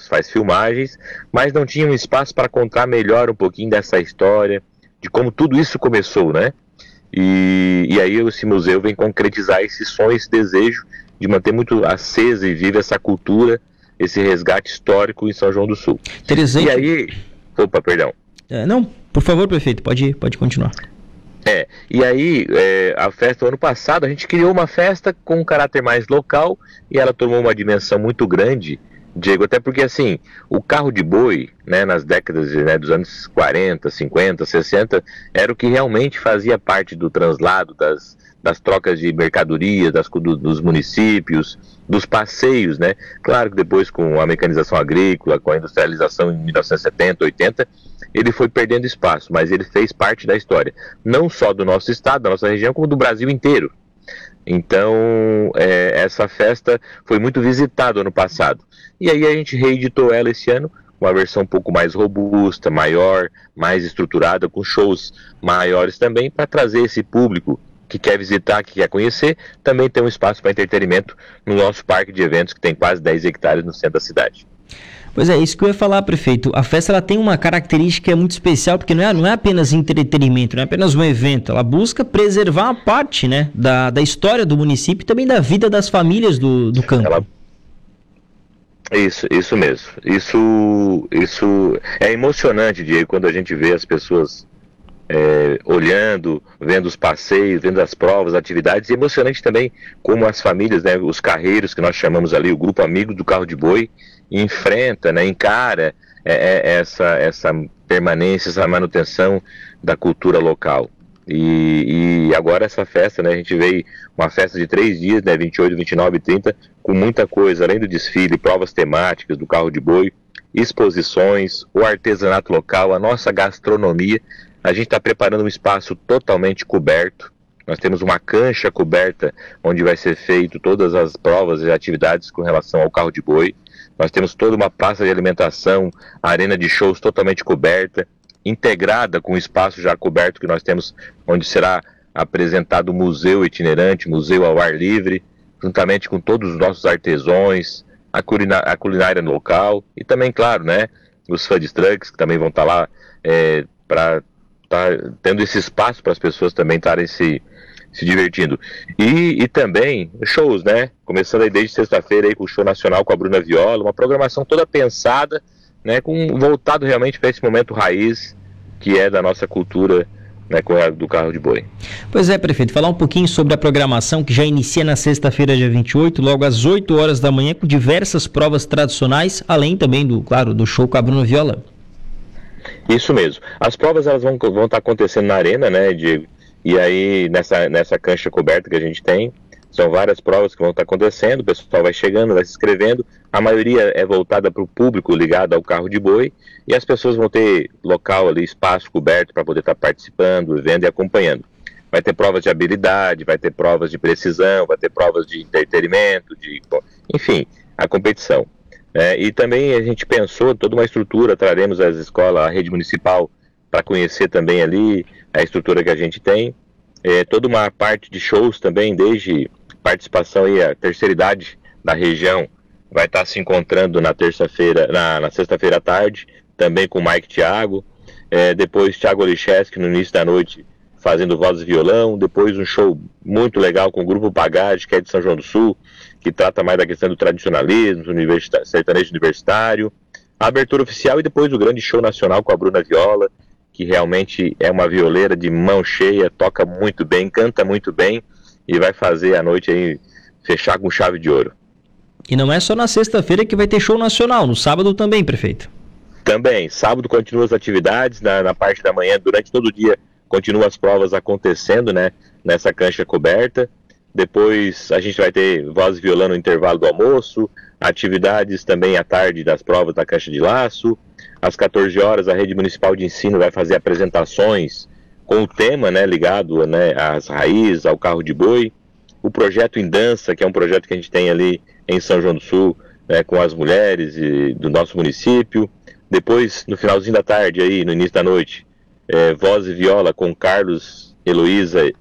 faz filmagens, mas não tinha um espaço para contar melhor um pouquinho dessa história, de como tudo isso começou, né? E aí esse museu vem concretizar esse sonho, esse desejo de manter muito acesa e viva essa cultura, esse resgate histórico em São João do Sul. Interessante. E aí... Opa, perdão. Não, por favor, prefeito, pode continuar. E aí, a festa, ano passado, a gente criou uma festa com um caráter mais local e ela tomou uma dimensão muito grande, Diego, até porque, assim, o carro de boi, né, nas décadas, né, dos anos 40, 50, 60, era o que realmente fazia parte do translado, das trocas de mercadoria, dos municípios, dos passeios, né? Claro que depois, com a mecanização agrícola, com a industrialização em 1970, 80, ele foi perdendo espaço, mas ele fez parte da história, não só do nosso estado, da nossa região, como do Brasil inteiro. Então, essa festa foi muito visitada ano passado. E aí a gente reeditou ela esse ano, uma versão um pouco mais robusta, maior, mais estruturada, com shows maiores também, para trazer esse público que quer visitar, que quer conhecer, também tem um espaço para entretenimento no nosso parque de eventos, que tem quase 10 hectares no centro da cidade. Pois é, isso que eu ia falar, prefeito. A festa ela tem uma característica muito especial, porque não é apenas entretenimento, não é apenas um evento. Ela busca preservar a parte, né, da história do município e também da vida das famílias do campo. Isso mesmo. Isso é emocionante, Diego, quando a gente vê as pessoas olhando, vendo os passeios, vendo as provas, atividades, e emocionante também como as famílias, né, os carreiros que nós chamamos ali, o grupo amigo do carro de boi, enfrenta, né, encara essa permanência, essa manutenção da cultura local. E agora essa festa, né, a gente veio uma festa de 3 dias, né, 28, 29 e 30, com muita coisa, além do desfile, provas temáticas do carro de boi, exposições, o artesanato local, a nossa gastronomia. A gente está preparando um espaço totalmente coberto. Nós temos uma cancha coberta onde vai ser feito todas as provas e atividades com relação ao carro de boi. Nós temos toda uma praça de alimentação, arena de shows totalmente coberta, integrada com o espaço já coberto que nós temos, onde será apresentado o museu itinerante, museu ao ar livre, juntamente com todos os nossos artesãos, a culinária local e também, claro, né, os food trucks que também vão estar lá para tendo esse espaço para as pessoas também estarem se divertindo. E também shows, né? Começando aí desde sexta-feira aí com o show nacional com a Bruna Viola, uma programação toda pensada, né? Voltado realmente para esse momento raiz que é da nossa cultura, né? Do carro de boi. Pois é, prefeito, falar um pouquinho sobre a programação que já inicia na sexta-feira, dia 28, logo às 8 horas da manhã, com diversas provas tradicionais, além também do show com a Bruna Viola. Isso mesmo. As provas elas vão estar acontecendo na arena, né, Diego? E aí nessa cancha coberta que a gente tem, são várias provas que vão estar acontecendo, o pessoal vai chegando, vai se inscrevendo, a maioria é voltada para o público ligado ao carro de boi, e as pessoas vão ter local ali, espaço coberto para poder estar participando, vendo e acompanhando. Vai ter provas de habilidade, vai ter provas de precisão, vai ter provas de entretenimento, enfim, a competição. E também a gente pensou toda uma estrutura, traremos as escolas, a rede municipal, para conhecer também ali a estrutura que a gente tem, toda uma parte de shows também, desde participação aí, a terceira idade da região vai estar se encontrando na terça-feira, na sexta-feira à tarde, também com o Mike Thiago, depois Thiago Olicheski no início da noite fazendo voz e violão, depois um show muito legal com o Grupo Pagage, que é de São João do Sul, que trata mais da questão do tradicionalismo, do sertanejo universitário, a abertura oficial e depois o grande show nacional com a Bruna Viola, que realmente é uma violeira de mão cheia, toca muito bem, canta muito bem e vai fazer a noite aí fechar com chave de ouro. E não é só na sexta-feira que vai ter show nacional, no sábado também, prefeito? Também, sábado continuam as atividades, na parte da manhã, durante todo o dia continuam as provas acontecendo, né, nessa cancha coberta. Depois a gente vai ter voz e violão no intervalo do almoço, atividades também à tarde das provas da cancha de laço. Às 14 horas a rede municipal de ensino vai fazer apresentações com o tema, né, ligado, né, às raízes, ao carro de boi. O projeto em dança, que é um projeto que a gente tem ali em São João do Sul, né, com as mulheres do nosso município. Depois, no finalzinho da tarde, aí, no início da noite, voz e viola com Carlos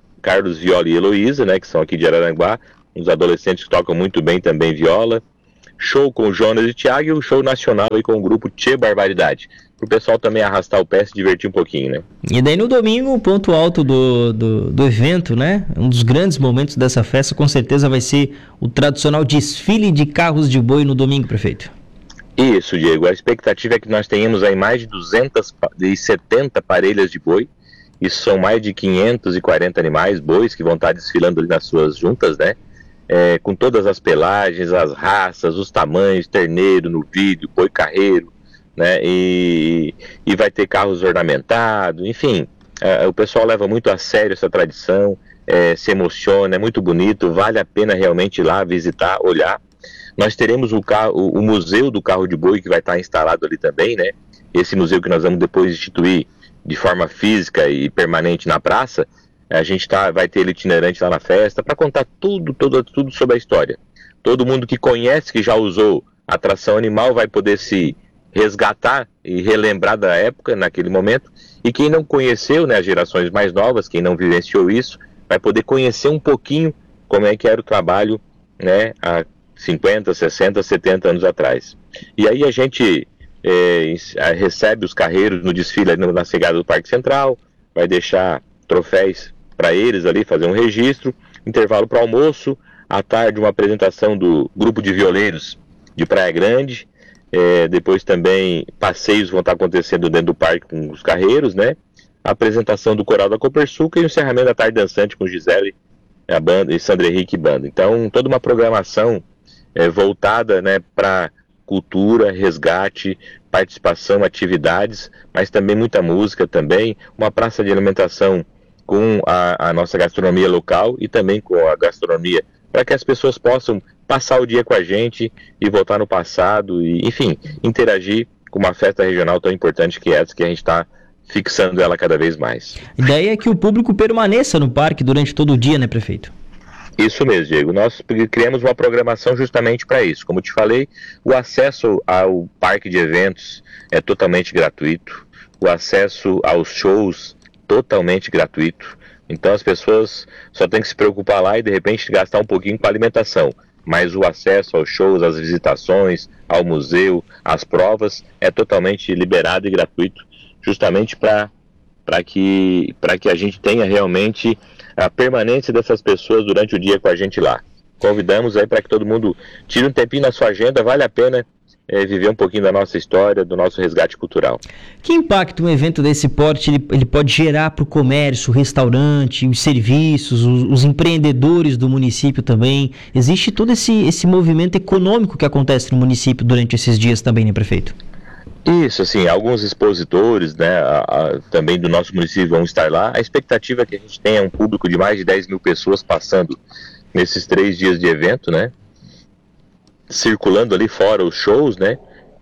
Viola e Heloísa, né, que são aqui de Araranguá, uns adolescentes que tocam muito bem também viola. show com o Jonas e o Thiago e o show nacional aí com o grupo Tchê Barbaridade. Para o pessoal também arrastar o pé e se divertir um pouquinho, né? E daí no domingo, o ponto alto do evento, né? Um dos grandes momentos dessa festa, com certeza vai ser o tradicional desfile de carros de boi no domingo, prefeito. Isso, Diego. A expectativa é que nós tenhamos aí mais de 270 parelhas de boi. Isso são mais de 540 animais, bois, que vão estar desfilando ali nas suas juntas, né? Com todas as pelagens, as raças, os tamanhos, terneiro, novilho, boi carreiro, né? E vai ter carros ornamentados, enfim. O pessoal leva muito a sério essa tradição, se emociona, é muito bonito, vale a pena realmente ir lá visitar, olhar. Nós teremos o museu do carro de boi que vai estar instalado ali também, né? Esse museu que nós vamos depois instituir de forma física e permanente na praça. A gente vai ter ele itinerante lá na festa para contar tudo sobre a história. Todo mundo que conhece, que já usou a atração animal, vai poder se resgatar e relembrar da época, naquele momento. E quem não conheceu, né, as gerações mais novas, quem não vivenciou isso, vai poder conhecer um pouquinho como é que era o trabalho, né, há 50, 60, 70 anos atrás. E aí a gente recebe os carreiros no desfile na chegada do Parque Central, vai deixar troféus para eles ali, fazer um registro, intervalo para almoço, à tarde uma apresentação do grupo de violeiros de Praia Grande, depois também passeios vão estar acontecendo dentro do parque com os carreiros, né? A apresentação do Coral da Copersuca e o encerramento da tarde dançante com Gisele, a banda, e Sandra Henrique Banda. Então, toda uma programação voltada, né, para cultura, resgate, participação, atividades, mas também muita música também, uma praça de alimentação com a nossa gastronomia local e também com a gastronomia, para que as pessoas possam passar o dia com a gente e voltar no passado e, enfim, interagir com uma festa regional tão importante que é essa, que a gente está fixando ela cada vez mais. A ideia é que o público permaneça no parque durante todo o dia, né, prefeito? Isso mesmo, Diego. Nós criamos uma programação justamente para isso. Como te falei, o acesso ao parque de eventos é totalmente gratuito, o acesso aos shows totalmente gratuito. Então as pessoas só têm que se preocupar lá e de repente gastar um pouquinho com a alimentação. Mas o acesso aos shows, às visitações, ao museu, às provas é totalmente liberado e gratuito, justamente para que a gente tenha realmente a permanência dessas pessoas durante o dia com a gente lá. Convidamos aí para que todo mundo tire um tempinho na sua agenda, vale a pena viver um pouquinho da nossa história, do nosso resgate cultural. Que impacto um evento desse porte ele pode gerar para o comércio, o restaurante, os serviços, os empreendedores do município também? Existe todo esse movimento econômico que acontece no município durante esses dias também, né, prefeito? Isso, assim, alguns expositores, né, também do nosso município vão estar lá. A expectativa é que a gente tenha um público de mais de 10 mil pessoas passando nesses 3 dias de evento, né, circulando ali fora os shows, né,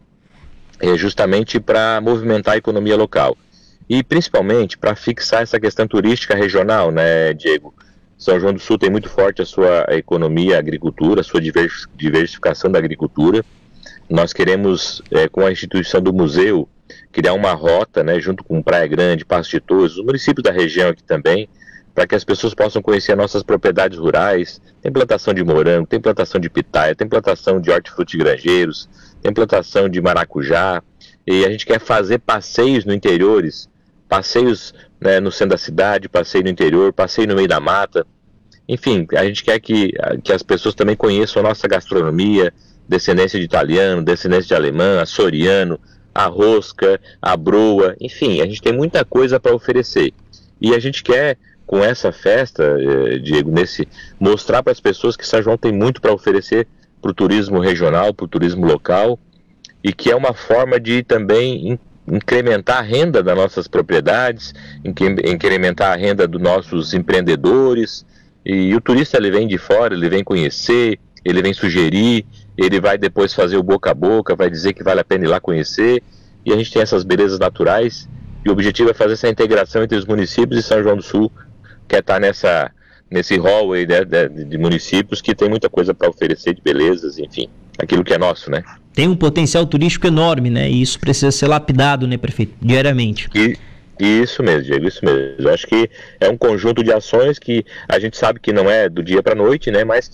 justamente para movimentar a economia local. E principalmente para fixar essa questão turística regional, né, Diego? São João do Sul tem muito forte a sua economia, a agricultura, a sua diversificação da agricultura. Nós queremos, com a instituição do museu, criar uma rota, né, junto com Praia Grande, Passo de Torres, os municípios da região aqui também, para que as pessoas possam conhecer nossas propriedades rurais. Tem plantação de morango, tem plantação de pitaia, tem plantação de hortifruti granjeiros, tem plantação de maracujá, e a gente quer fazer passeios no interiores, passeios, né, no centro da cidade, passeio no interior, passeio no meio da mata. Enfim, a gente quer que as pessoas também conheçam a nossa gastronomia, descendência de italiano, descendência de alemão, açoriano, a rosca, a broa, enfim, a gente tem muita coisa para oferecer. E a gente quer, com essa festa, Diego, mostrar para as pessoas que São João tem muito para oferecer para o turismo regional, para o turismo local, e que é uma forma de também incrementar a renda das nossas propriedades, incrementar a renda dos nossos empreendedores. E o turista, ele vem de fora, ele vem conhecer, ele vem sugerir, ele vai depois fazer o boca a boca, vai dizer que vale a pena ir lá conhecer, e a gente tem essas belezas naturais, e o objetivo é fazer essa integração entre os municípios, e São João do Sul quer estar nesse hall aí, né, de municípios que tem muita coisa para oferecer de belezas, enfim, aquilo que é nosso, né? Tem um potencial turístico enorme, né? E isso precisa ser lapidado, né, prefeito? Diariamente. Isso mesmo, Diego, isso mesmo. Eu acho que é um conjunto de ações que a gente sabe que não é do dia para a noite, né? Mas que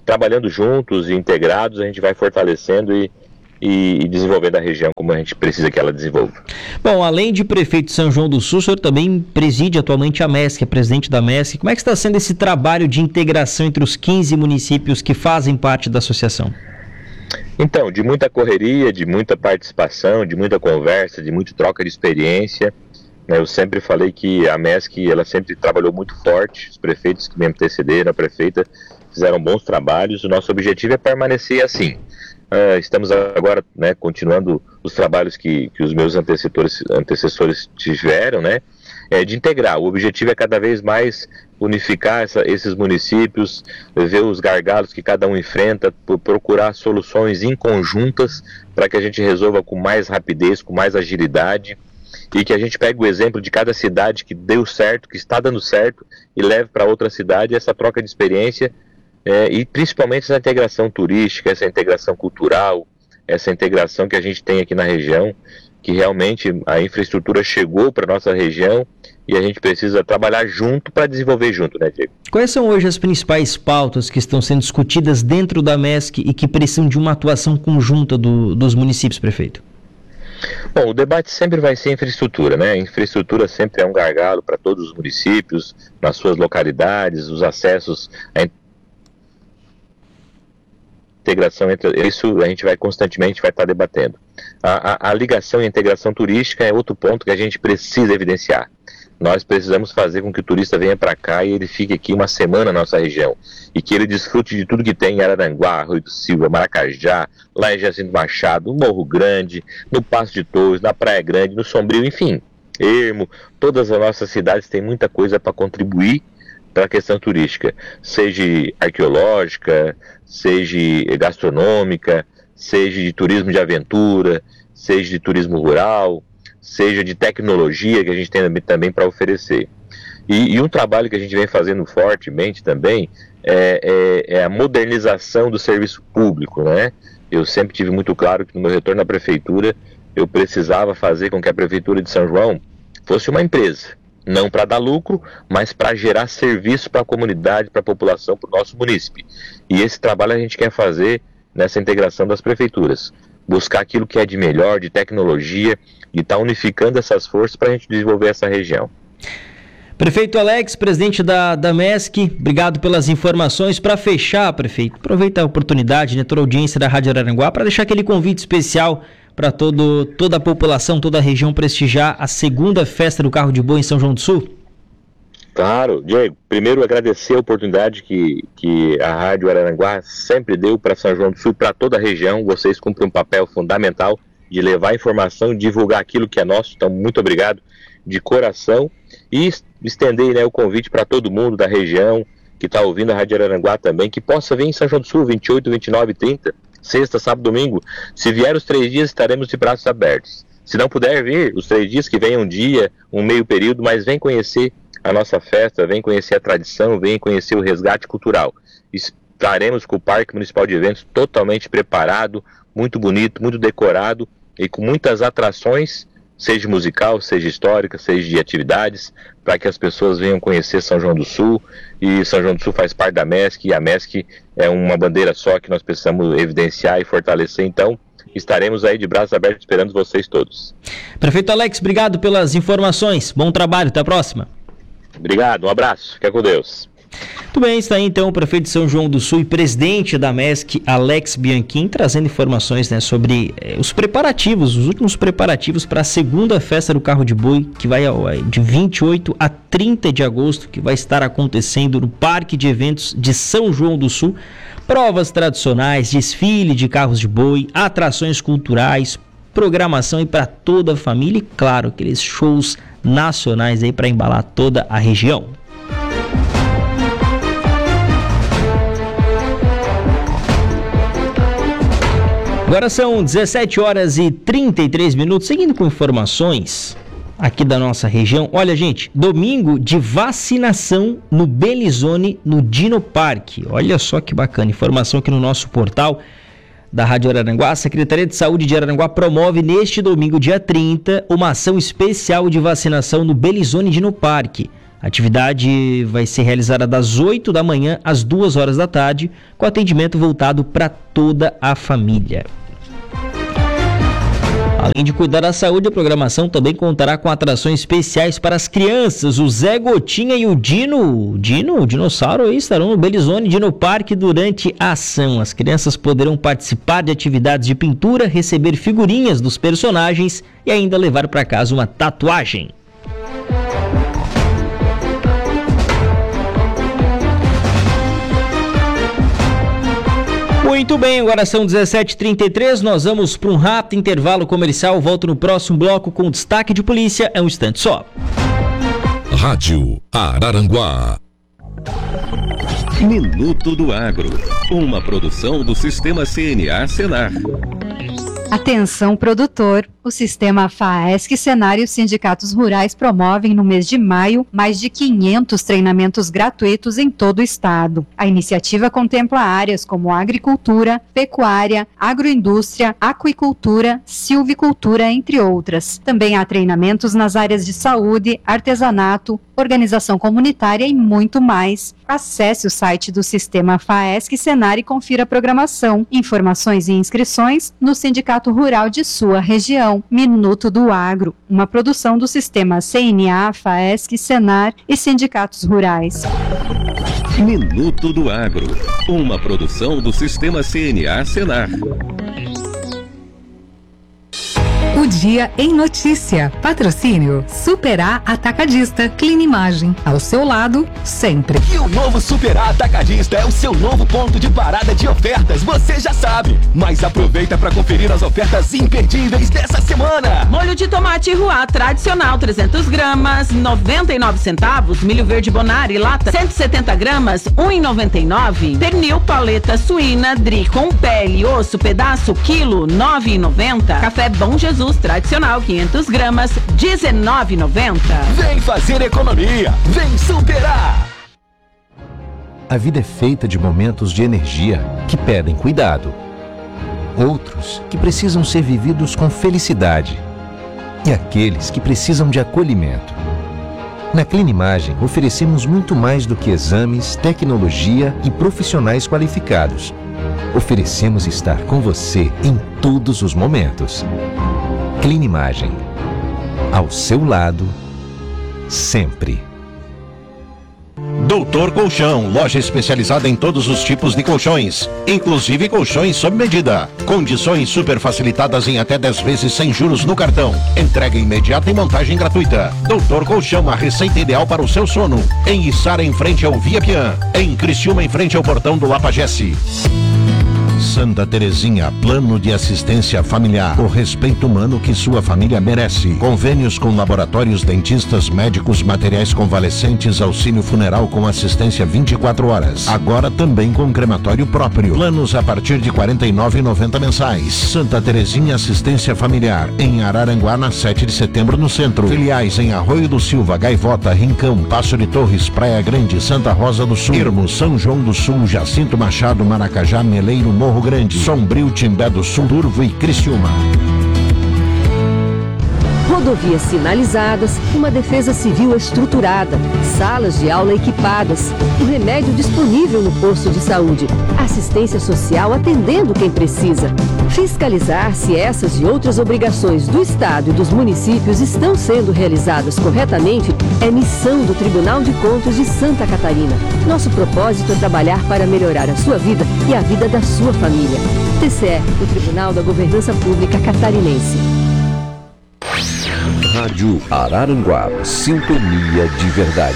trabalhando juntos e integrados, a gente vai fortalecendo e desenvolvendo a região como a gente precisa que ela desenvolva. Bom, além de prefeito de São João do Sul, o senhor também preside atualmente a MESC, é presidente da MESC. Como é que está sendo esse trabalho de integração entre os 15 municípios que fazem parte da associação? Então, de muita correria, de muita participação, de muita conversa, de muita troca de experiência, né? Eu sempre falei que a MESC, ela sempre trabalhou muito forte, os prefeitos que me antecederam, a prefeita, fizeram bons trabalhos. O nosso objetivo é permanecer assim. Estamos agora, né, continuando os trabalhos que os meus antecessores tiveram, né, de integrar. O objetivo é cada vez mais unificar esses municípios, ver os gargalos que cada um enfrenta, procurar soluções inconjuntas para que a gente resolva com mais rapidez, com mais agilidade, e que a gente pegue o exemplo de cada cidade que deu certo, que está dando certo, e leve para outra cidade essa troca de experiência. E principalmente essa integração turística, essa integração cultural, essa integração que a gente tem aqui na região, que realmente a infraestrutura chegou para a nossa região e a gente precisa trabalhar junto para desenvolver junto, né, Diego? Quais são hoje as principais pautas que estão sendo discutidas dentro da MESC e que precisam de uma atuação conjunta dos municípios, prefeito? Bom, o debate sempre vai ser infraestrutura, né? A infraestrutura sempre é um gargalo para todos os municípios, nas suas localidades, os acessos a integração entre isso, a gente vai constantemente estar debatendo. A ligação e a integração turística é outro ponto que a gente precisa evidenciar. Nós precisamos fazer com que o turista venha para cá e ele fique aqui uma semana na nossa região e que ele desfrute de tudo que tem em Araranguá, Arroio do Silva, Maracajá, lá em Jacinto Machado, no Morro Grande, no Passo de Torres, na Praia Grande, no Sombrio, enfim, Ermo. Todas as nossas cidades têm muita coisa para contribuir para a questão turística, seja arqueológica, seja gastronômica, seja de turismo de aventura, seja de turismo rural, seja de tecnologia que a gente tem também para oferecer. E um trabalho que a gente vem fazendo fortemente também é a modernização do serviço público, né? Eu sempre tive muito claro que no meu retorno à prefeitura eu precisava fazer com que a prefeitura de São João fosse uma empresa, não para dar lucro, mas para gerar serviço para a comunidade, para a população, para o nosso município. E esse trabalho a gente quer fazer nessa integração das prefeituras, buscar aquilo que é de melhor, de tecnologia, e estar unificando essas forças para a gente desenvolver essa região. Prefeito Alex, presidente da MESC, obrigado pelas informações. Para fechar, prefeito, aproveita a oportunidade, né, toda a audiência da Rádio Araranguá, para deixar aquele convite especial para toda a população, toda a região prestigiar a segunda festa do Carro de Boi em São João do Sul. Claro, Diego, primeiro agradecer a oportunidade que a Rádio Araranguá sempre deu para São João do Sul e para toda a região. Vocês cumprem um papel fundamental de levar informação, divulgar aquilo que é nosso. Então, muito obrigado de coração e estender, né, o convite para todo mundo da região que está ouvindo a Rádio Araranguá também, que possa vir em São João do Sul, 28, 29 e 30, sexta, sábado, domingo. Se vier os 3 dias, estaremos de braços abertos. Se não puder vir, os 3 dias, que venha um dia, um meio período, mas vem conhecer a nossa festa, vem conhecer a tradição, vem conhecer o resgate cultural. Estaremos com o Parque Municipal de Eventos totalmente preparado, muito bonito, muito decorado e com muitas atrações, seja musical, seja histórica, seja de atividades, para que as pessoas venham conhecer São João do Sul. E São João do Sul faz parte da MESC, e a MESC é uma bandeira só que nós precisamos evidenciar e fortalecer. Então, estaremos aí de braços abertos esperando vocês todos. Prefeito Alex, obrigado pelas informações. Bom trabalho, até a próxima. Obrigado, um abraço, fica com Deus. Muito bem, está aí então o prefeito de São João do Sul e presidente da MESC, Alex Bianchim, trazendo informações, né, sobre os preparativos, os últimos preparativos para a segunda festa do Carro de Boi, que vai de 28 a 30 de agosto, que vai estar acontecendo no Parque de Eventos de São João do Sul. Provas tradicionais, desfile de carros de boi, atrações culturais, programação aí para toda a família e, claro, aqueles shows nacionais aí para embalar toda a região. Agora são 17 horas e 33 minutos, seguindo com informações aqui da nossa região. Olha, gente, domingo de vacinação no Belizone, no Dino Park. Olha só que bacana, informação aqui no nosso portal da Rádio Araranguá. A Secretaria de Saúde de Araranguá promove neste domingo, dia 30, uma ação especial de vacinação no Belizone Dino Park. A atividade vai ser realizada das 8 da manhã às 2 horas da tarde, com atendimento voltado para toda a família. Além de cuidar da saúde, a programação também contará com atrações especiais para as crianças. O Zé Gotinha e o Dino, o dinossauro, estarão no Belizone Dino Park durante a ação. As crianças poderão participar de atividades de pintura, receber figurinhas dos personagens e ainda levar para casa uma tatuagem. Muito bem, agora são 17h33, nós vamos para um rápido intervalo comercial, volto no próximo bloco com destaque de polícia, é um instante só. Rádio Araranguá. Minuto do Agro, uma produção do Sistema CNA Senar. Atenção produtor, o Sistema FAESC Senar e os sindicatos rurais promovem no mês de maio mais de 500 treinamentos gratuitos em todo o estado. A iniciativa contempla áreas como agricultura, pecuária, agroindústria, aquicultura, silvicultura, entre outras. Também há treinamentos nas áreas de saúde, artesanato, organização comunitária e muito mais. Acesse o site do Sistema FAESC Senar e confira a programação. Informações e inscrições no Sindicato Rural de sua região. Minuto do Agro, uma produção do Sistema CNA, FAESC, Senar e Sindicatos Rurais. Minuto do Agro, uma produção do Sistema CNA Senar. O Dia em Notícia. Patrocínio Super A Atacadista. Clinimagem. Ao seu lado, sempre. E o novo Super A Atacadista é o seu novo ponto de parada de ofertas, você já sabe. Mas aproveita para conferir as ofertas imperdíveis dessa semana. Molho de tomate Ruá tradicional 300 gramas, 99 centavos. Milho verde Bonari lata 170 gramas, 1,99. Pernil paleta suína Dri com pele e osso pedaço quilo, 9,90. Café Bom Jesus tradicional 500 gramas, 19,90. Vem fazer economia, vem superar. A vida é feita de momentos de energia que pedem cuidado. Outros que precisam ser vividos com felicidade. E aqueles que precisam de acolhimento. Na Clinimagem, oferecemos muito mais do que exames, tecnologia e profissionais qualificados. Oferecemos estar com você em todos os momentos. Clinimagem. Ao seu lado, sempre. Doutor Colchão, loja especializada em todos os tipos de colchões, inclusive colchões sob medida. Condições super facilitadas em até 10 vezes sem juros no cartão. Entrega imediata e montagem gratuita. Doutor Colchão, a receita ideal para o seu sono. Em Içara, em frente ao Via Pian. Em Criciúma, em frente ao portão do Lapagesse. Santa Terezinha, plano de assistência familiar. O respeito humano que sua família merece. Convênios com laboratórios, dentistas, médicos, materiais convalescentes, auxílio funeral com assistência 24 horas. Agora também com crematório próprio. Planos a partir de R$ 49,90 mensais. Santa Terezinha Assistência Familiar. Em Araranguá, na 7 de setembro, no centro. Filiais em Arroio do Silva, Gaivota, Rincão, Passo de Torres, Praia Grande, Santa Rosa do Sul, Ermo, São João do Sul, Jacinto Machado, Maracajá, Meleiro, Morro Grande, Sombrio, Timbé do Sul, Turvo e Criciúma. Rodovias sinalizadas, uma defesa civil estruturada, salas de aula equipadas, o remédio disponível no posto de saúde, assistência social atendendo quem precisa. Fiscalizar se essas e outras obrigações do Estado e dos municípios estão sendo realizadas corretamente é missão do Tribunal de Contas de Santa Catarina. Nosso propósito é trabalhar para melhorar a sua vida e a vida da sua família. TCE, o Tribunal da Governança Pública Catarinense. Rádio Araranguá, sintonia de verdade.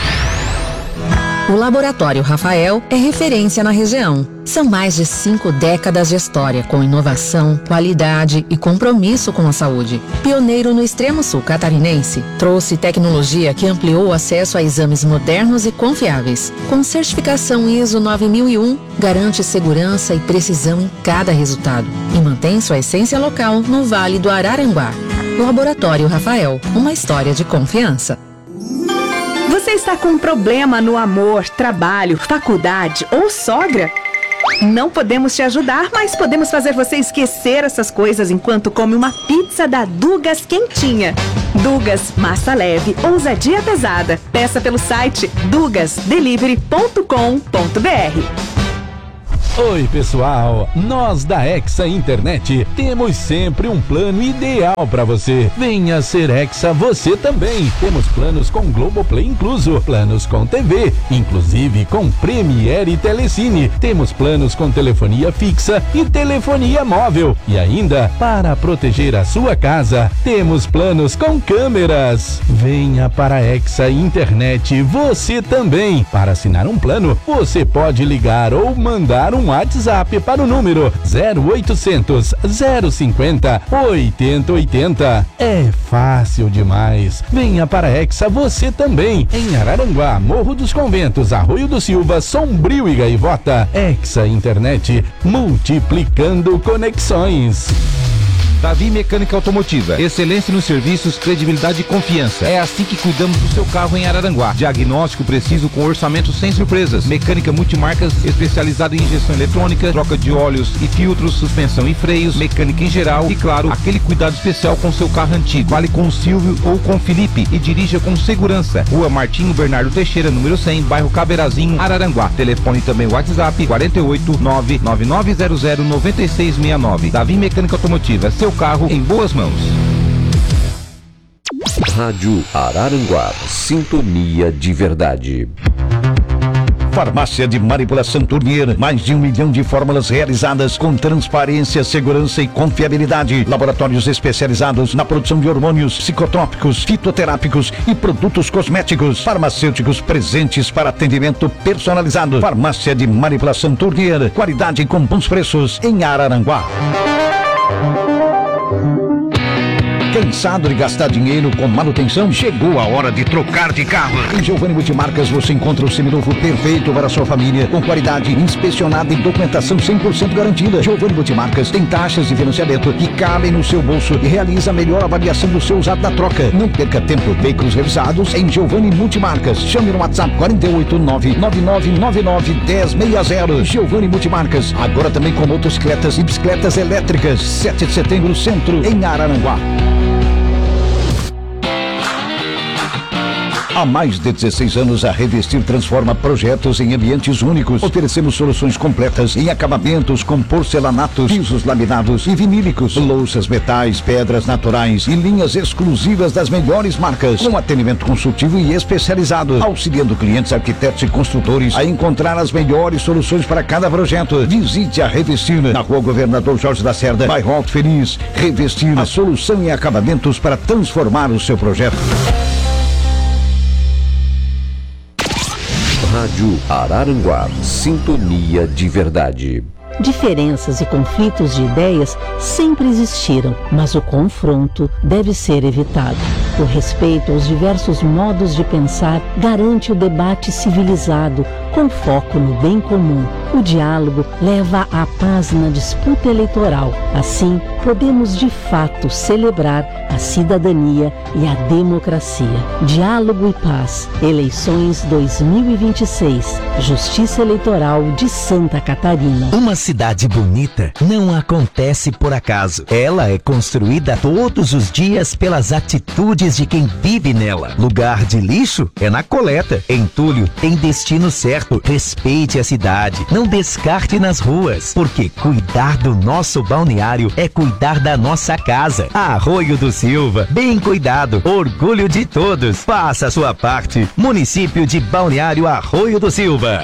O Laboratório Rafael é referência na região. São mais de 5 décadas de história com inovação, qualidade e compromisso com a saúde. Pioneiro no extremo sul catarinense, trouxe tecnologia que ampliou o acesso a exames modernos e confiáveis. Com certificação ISO 9001, garante segurança e precisão em cada resultado e mantém sua essência local no Vale do Araranguá. Laboratório Rafael, uma história de confiança. Você está com um problema no amor, trabalho, faculdade ou sogra? Não podemos te ajudar, mas podemos fazer você esquecer essas coisas enquanto come uma pizza da Dugas quentinha. Dugas, massa leve, ousadia pesada. Peça pelo site dugasdelivery.com.br. Oi pessoal, nós da Hexa Internet temos sempre um plano ideal para você. Venha ser Hexa você também. Temos planos com Globoplay incluso, planos com TV, inclusive com Premiere e Telecine. Temos planos com telefonia fixa e telefonia móvel. E ainda, para proteger a sua casa, temos planos com câmeras. Venha para a Hexa Internet você também. Para assinar um plano, você pode ligar ou mandar um WhatsApp para o número 0800 050 8080. É fácil demais. Venha para a Hexa você também. Em Araranguá, Morro dos Conventos, Arroio do Silva, Sombrio e Gaivota. Hexa Internet, multiplicando conexões. Davi Mecânica Automotiva. Excelência nos serviços, credibilidade e confiança. É assim que cuidamos do seu carro em Araranguá. Diagnóstico preciso com orçamento sem surpresas. Mecânica multimarcas, especializada em injeção eletrônica, troca de óleos e filtros, suspensão e freios, mecânica em geral e, claro, aquele cuidado especial com seu carro antigo. Fale com o Silvio ou com o Felipe e dirija com segurança. Rua Martinho Bernardo Teixeira, número 100, bairro Caberazinho, Araranguá. Telefone também WhatsApp 48 99900 9669. Davi Mecânica Automotiva. Seu carro em boas mãos. Rádio Araranguá, sintonia de verdade. Farmácia de Manipulação Tournier, mais de 1 milhão de fórmulas realizadas com transparência, segurança e confiabilidade. Laboratórios especializados na produção de hormônios, psicotrópicos, fitoterápicos e produtos cosméticos. Farmacêuticos presentes para atendimento personalizado. Farmácia de Manipulação Tournier, qualidade com bons preços em Araranguá. Cansado de gastar dinheiro com manutenção? Chegou a hora de trocar de carro. Em Giovanni Multimarcas você encontra o seminovo perfeito para a sua família, com qualidade inspecionada e documentação 100% garantida. Giovanni Multimarcas tem taxas de financiamento que cabem no seu bolso e realiza a melhor avaliação do seu usado na troca. Não perca tempo. Veículos revisados em Giovanni Multimarcas. Chame no WhatsApp 489-9999-1060. Giovanni Multimarcas. Agora também com motocicletas e bicicletas elétricas. 7 de setembro, Centro, em Araranguá. Há mais de 16 anos, a Revestir transforma projetos em ambientes únicos. Oferecemos soluções completas em acabamentos com porcelanatos, pisos laminados e vinílicos, louças, metais, pedras naturais e linhas exclusivas das melhores marcas, com atendimento consultivo e especializado, auxiliando clientes, arquitetos e construtores a encontrar as melhores soluções para cada projeto. Visite a Revestir na Rua Governador Jorge Lacerda, bairro Alto Feliz. Revestir, a solução em acabamentos para transformar o seu projeto. Rádio Araranguá, sintonia de verdade. Diferenças e conflitos de ideias sempre existiram, mas o confronto deve ser evitado. O respeito aos diversos modos de pensar garante o debate civilizado, com foco no bem comum. O diálogo leva à paz na disputa eleitoral. Assim, podemos de fato celebrar a cidadania e a democracia. Diálogo e paz. Eleições 2026. Justiça Eleitoral de Santa Catarina. Uma cidade bonita não acontece por acaso. Ela é construída todos os dias pelas atitudes de quem vive nela. Lugar de lixo é na coleta. Entulho tem destino certo. Respeite a cidade. Não descarte nas ruas, porque cuidar do nosso balneário é cuidar da nossa casa. Arroio do Silva, bem cuidado, orgulho de todos. Faça a sua parte. Município de Balneário Arroio do Silva.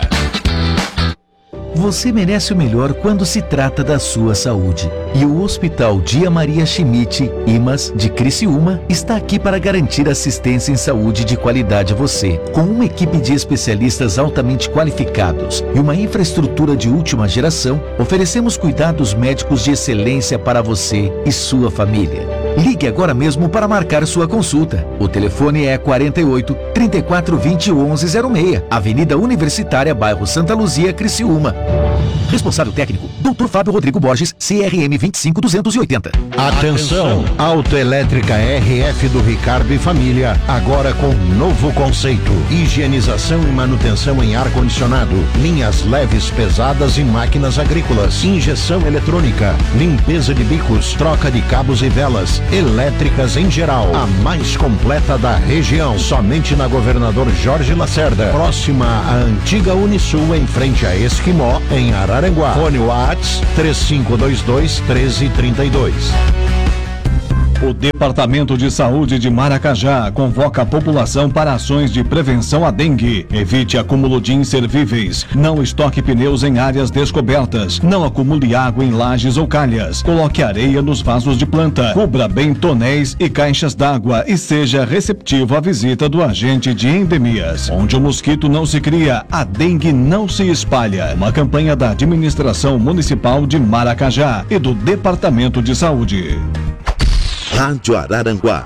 Você merece o melhor quando se trata da sua saúde. E o Hospital Dia Maria Schmidt, IMAS, de Criciúma, está aqui para garantir assistência em saúde de qualidade a você. Com uma equipe de especialistas altamente qualificados e uma infraestrutura de última geração, oferecemos cuidados médicos de excelência para você e sua família. Ligue agora mesmo para marcar sua consulta. O telefone é 48 34 20 1106, Avenida Universitária, bairro Santa Luzia, Criciúma. Responsável técnico, Dr. Dr. Fábio Rodrigo Borges, CRM 25280. Atenção! Autoelétrica RF do Ricardo e Família, agora com novo conceito: higienização e manutenção em ar-condicionado, linhas leves, pesadas e máquinas agrícolas, injeção eletrônica, limpeza de bicos, troca de cabos e velas, elétricas em geral. A mais completa da região, somente na Governador Jorge Lacerda, próxima à antiga Unisul, em frente a Esquimó, em Araranguá. Fone Whats 3522-1332. O Departamento de Saúde de Maracajá convoca a população para ações de prevenção à dengue. Evite acúmulo de inservíveis. Não estoque pneus em áreas descobertas. Não acumule água em lajes ou calhas. Coloque areia nos vasos de planta. Cubra bem tonéis e caixas d'água e seja receptivo à visita do agente de endemias. Onde o mosquito não se cria, a dengue não se espalha. Uma campanha da Administração Municipal de Maracajá e do Departamento de Saúde. Rádio Araranguá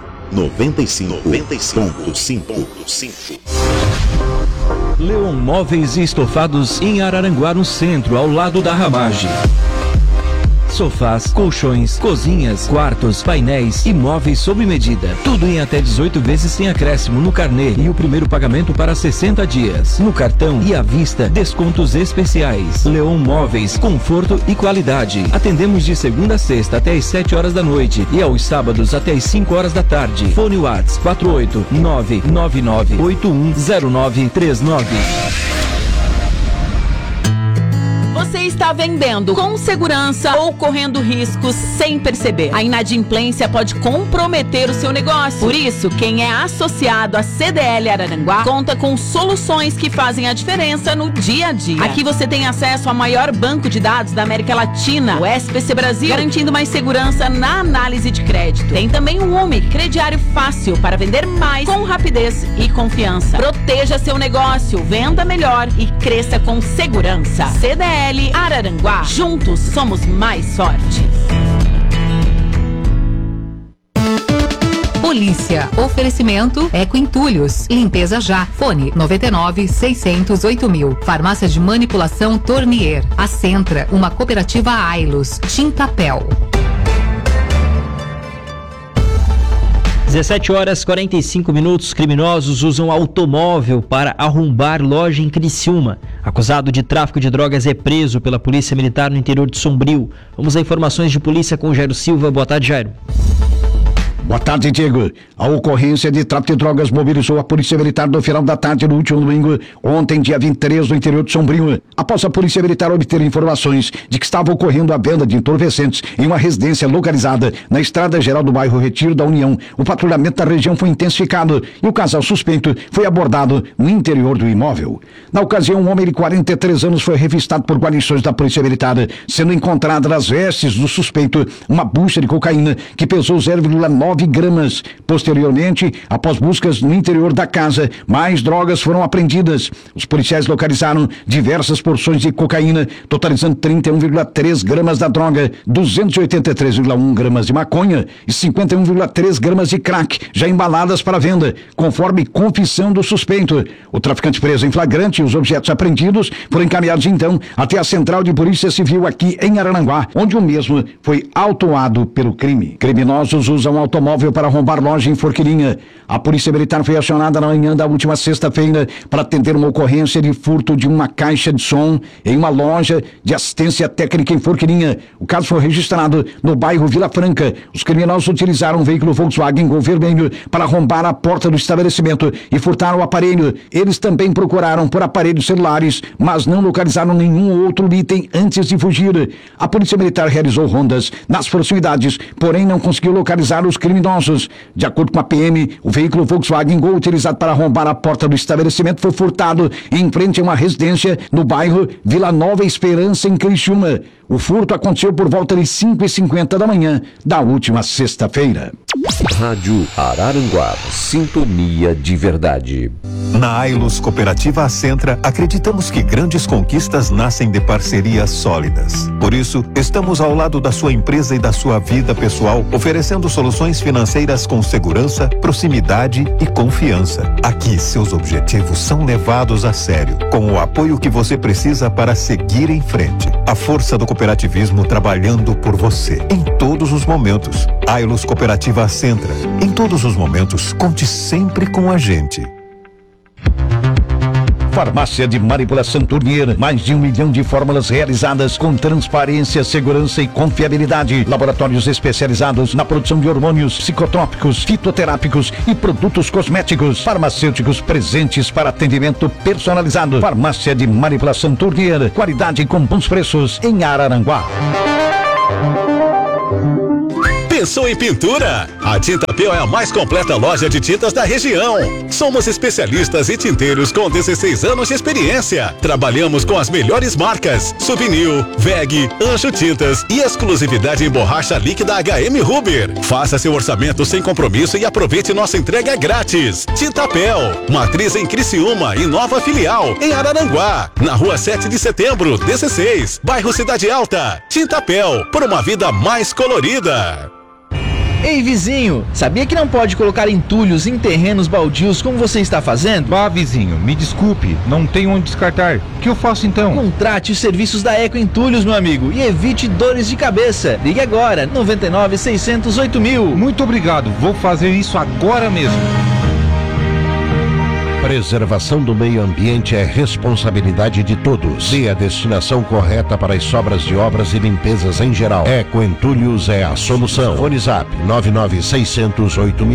95.5. Leon Móveis e Estofados em Araranguá, no centro, ao lado da Ramage. Sofás, colchões, cozinhas, quartos, painéis e móveis sob medida. Tudo em até 18 vezes sem acréscimo no carnê e o primeiro pagamento para 60 dias. No cartão e à vista, descontos especiais. Leon Móveis, conforto e qualidade. Atendemos de segunda a sexta até às 7 horas da noite e aos sábados até às 5 horas da tarde. Fone Whats 48999810939. Você está vendendo com segurança ou correndo riscos sem perceber. A inadimplência pode comprometer o seu negócio. Por isso, quem é associado à CDL Araranguá conta com soluções que fazem a diferença no dia a dia. Aqui você tem acesso ao maior banco de dados da América Latina, o SPC Brasil, garantindo mais segurança na análise de crédito. Tem também o UMI, crediário fácil para vender mais com rapidez e confiança. Proteja seu negócio, venda melhor e cresça com segurança. CDL Araranguá, juntos somos mais fortes. Polícia, oferecimento Eco Entulhos, limpeza já, fone 99-608.000, farmácia de manipulação Tornier, a Centra, uma cooperativa Ailos, Tintapel. 17 horas 45 minutos, criminosos usam automóvel para arrombar loja em Criciúma. Acusado de tráfico de drogas é preso pela Polícia Militar no interior de Sombrio. Vamos a informações de polícia com Jairo Silva. Boa tarde, Jairo. Boa tarde, Diego. A ocorrência de tráfico de drogas mobilizou a Polícia Militar no final da tarde do último domingo, ontem, dia 23, no interior de Sombrio. Após a Polícia Militar obter informações de que estava ocorrendo a venda de entorpecentes em uma residência localizada na Estrada Geral do bairro Retiro da União, o patrulhamento da região foi intensificado e o casal suspeito foi abordado no interior do imóvel. Na ocasião, um homem de 43 anos foi revistado por guarnições da Polícia Militar, sendo encontrada nas vestes do suspeito uma bucha de cocaína que pesou 0,9 gramas. Posteriormente, após buscas no interior da casa, mais drogas foram apreendidas. Os policiais localizaram diversas porções de cocaína, totalizando 31,3 gramas da droga, 283,1 gramas de maconha e 51,3 gramas de crack, já embaladas para venda, conforme confissão do suspeito. O traficante preso em flagrante e os objetos apreendidos foram encaminhados então até a Central de Polícia Civil aqui em Araranguá, onde o mesmo foi autuado pelo crime. Criminosos usam automóvel para arrombar loja em Forquilinha. A Polícia Militar foi acionada na manhã da última sexta-feira para atender uma ocorrência de furto de uma caixa de som em uma loja de assistência técnica em Forquilinha. O caso foi registrado no bairro Vila Franca. Os criminosos utilizaram um veículo Volkswagen Gol vermelho para arrombar a porta do estabelecimento e furtaram o aparelho. Eles também procuraram por aparelhos celulares, mas não localizaram nenhum outro item antes de fugir. A Polícia Militar realizou rondas nas proximidades, porém não conseguiu localizar os criminosos. De acordo com a PM, o veículo Volkswagen Gol utilizado para arrombar a porta do estabelecimento foi furtado em frente a uma residência no bairro Vila Nova Esperança, em Criciúma. O furto aconteceu por volta de 5h50 da manhã da última sexta-feira. Rádio Araranguá, sintonia de verdade. Na Ailus Cooperativa Acentra, acreditamos que grandes conquistas nascem de parcerias sólidas. Por isso, estamos ao lado da sua empresa e da sua vida pessoal, oferecendo soluções financeiras com segurança, proximidade e confiança. Aqui, seus objetivos são levados a sério, com o apoio que você precisa para seguir em frente. A força do cooperativismo trabalhando por você, em todos os momentos. Ailus Cooperativa Acentra. Em todos os momentos, conte sempre com a gente. Farmácia de Manipulação Tournier, mais de 1 milhão de fórmulas realizadas com transparência, segurança e confiabilidade. Laboratórios especializados na produção de hormônios, psicotrópicos, fitoterápicos e produtos cosméticos. Farmacêuticos presentes para atendimento personalizado. Farmácia de Manipulação Tournier, qualidade com bons preços em Araranguá. Pensou em pintura? A Tintapel é a mais completa loja de tintas da região. Somos especialistas e tinteiros com 16 anos de experiência. Trabalhamos com as melhores marcas: Souvenir, VEG, Anjo Tintas e exclusividade em borracha líquida HM Ruber. Faça seu orçamento sem compromisso e aproveite nossa entrega grátis. Tintapel, matriz em Criciúma e nova filial em Araranguá, na rua 7 de setembro, 16, bairro Cidade Alta. Tintapel, por uma vida mais colorida. Ei, vizinho, sabia que não pode colocar entulhos em terrenos baldios como você está fazendo? Bah, vizinho, me desculpe, não tenho onde descartar. O que eu faço então? Contrate os serviços da Eco Entulhos, meu amigo, e evite dores de cabeça. Ligue agora, 99 608 mil. Muito obrigado, vou fazer isso agora mesmo. Preservação do meio ambiente é responsabilidade de todos. Dê a destinação correta para as sobras de obras e limpezas em geral. Eco Entulhos é a solução. Fone Zap 99608000.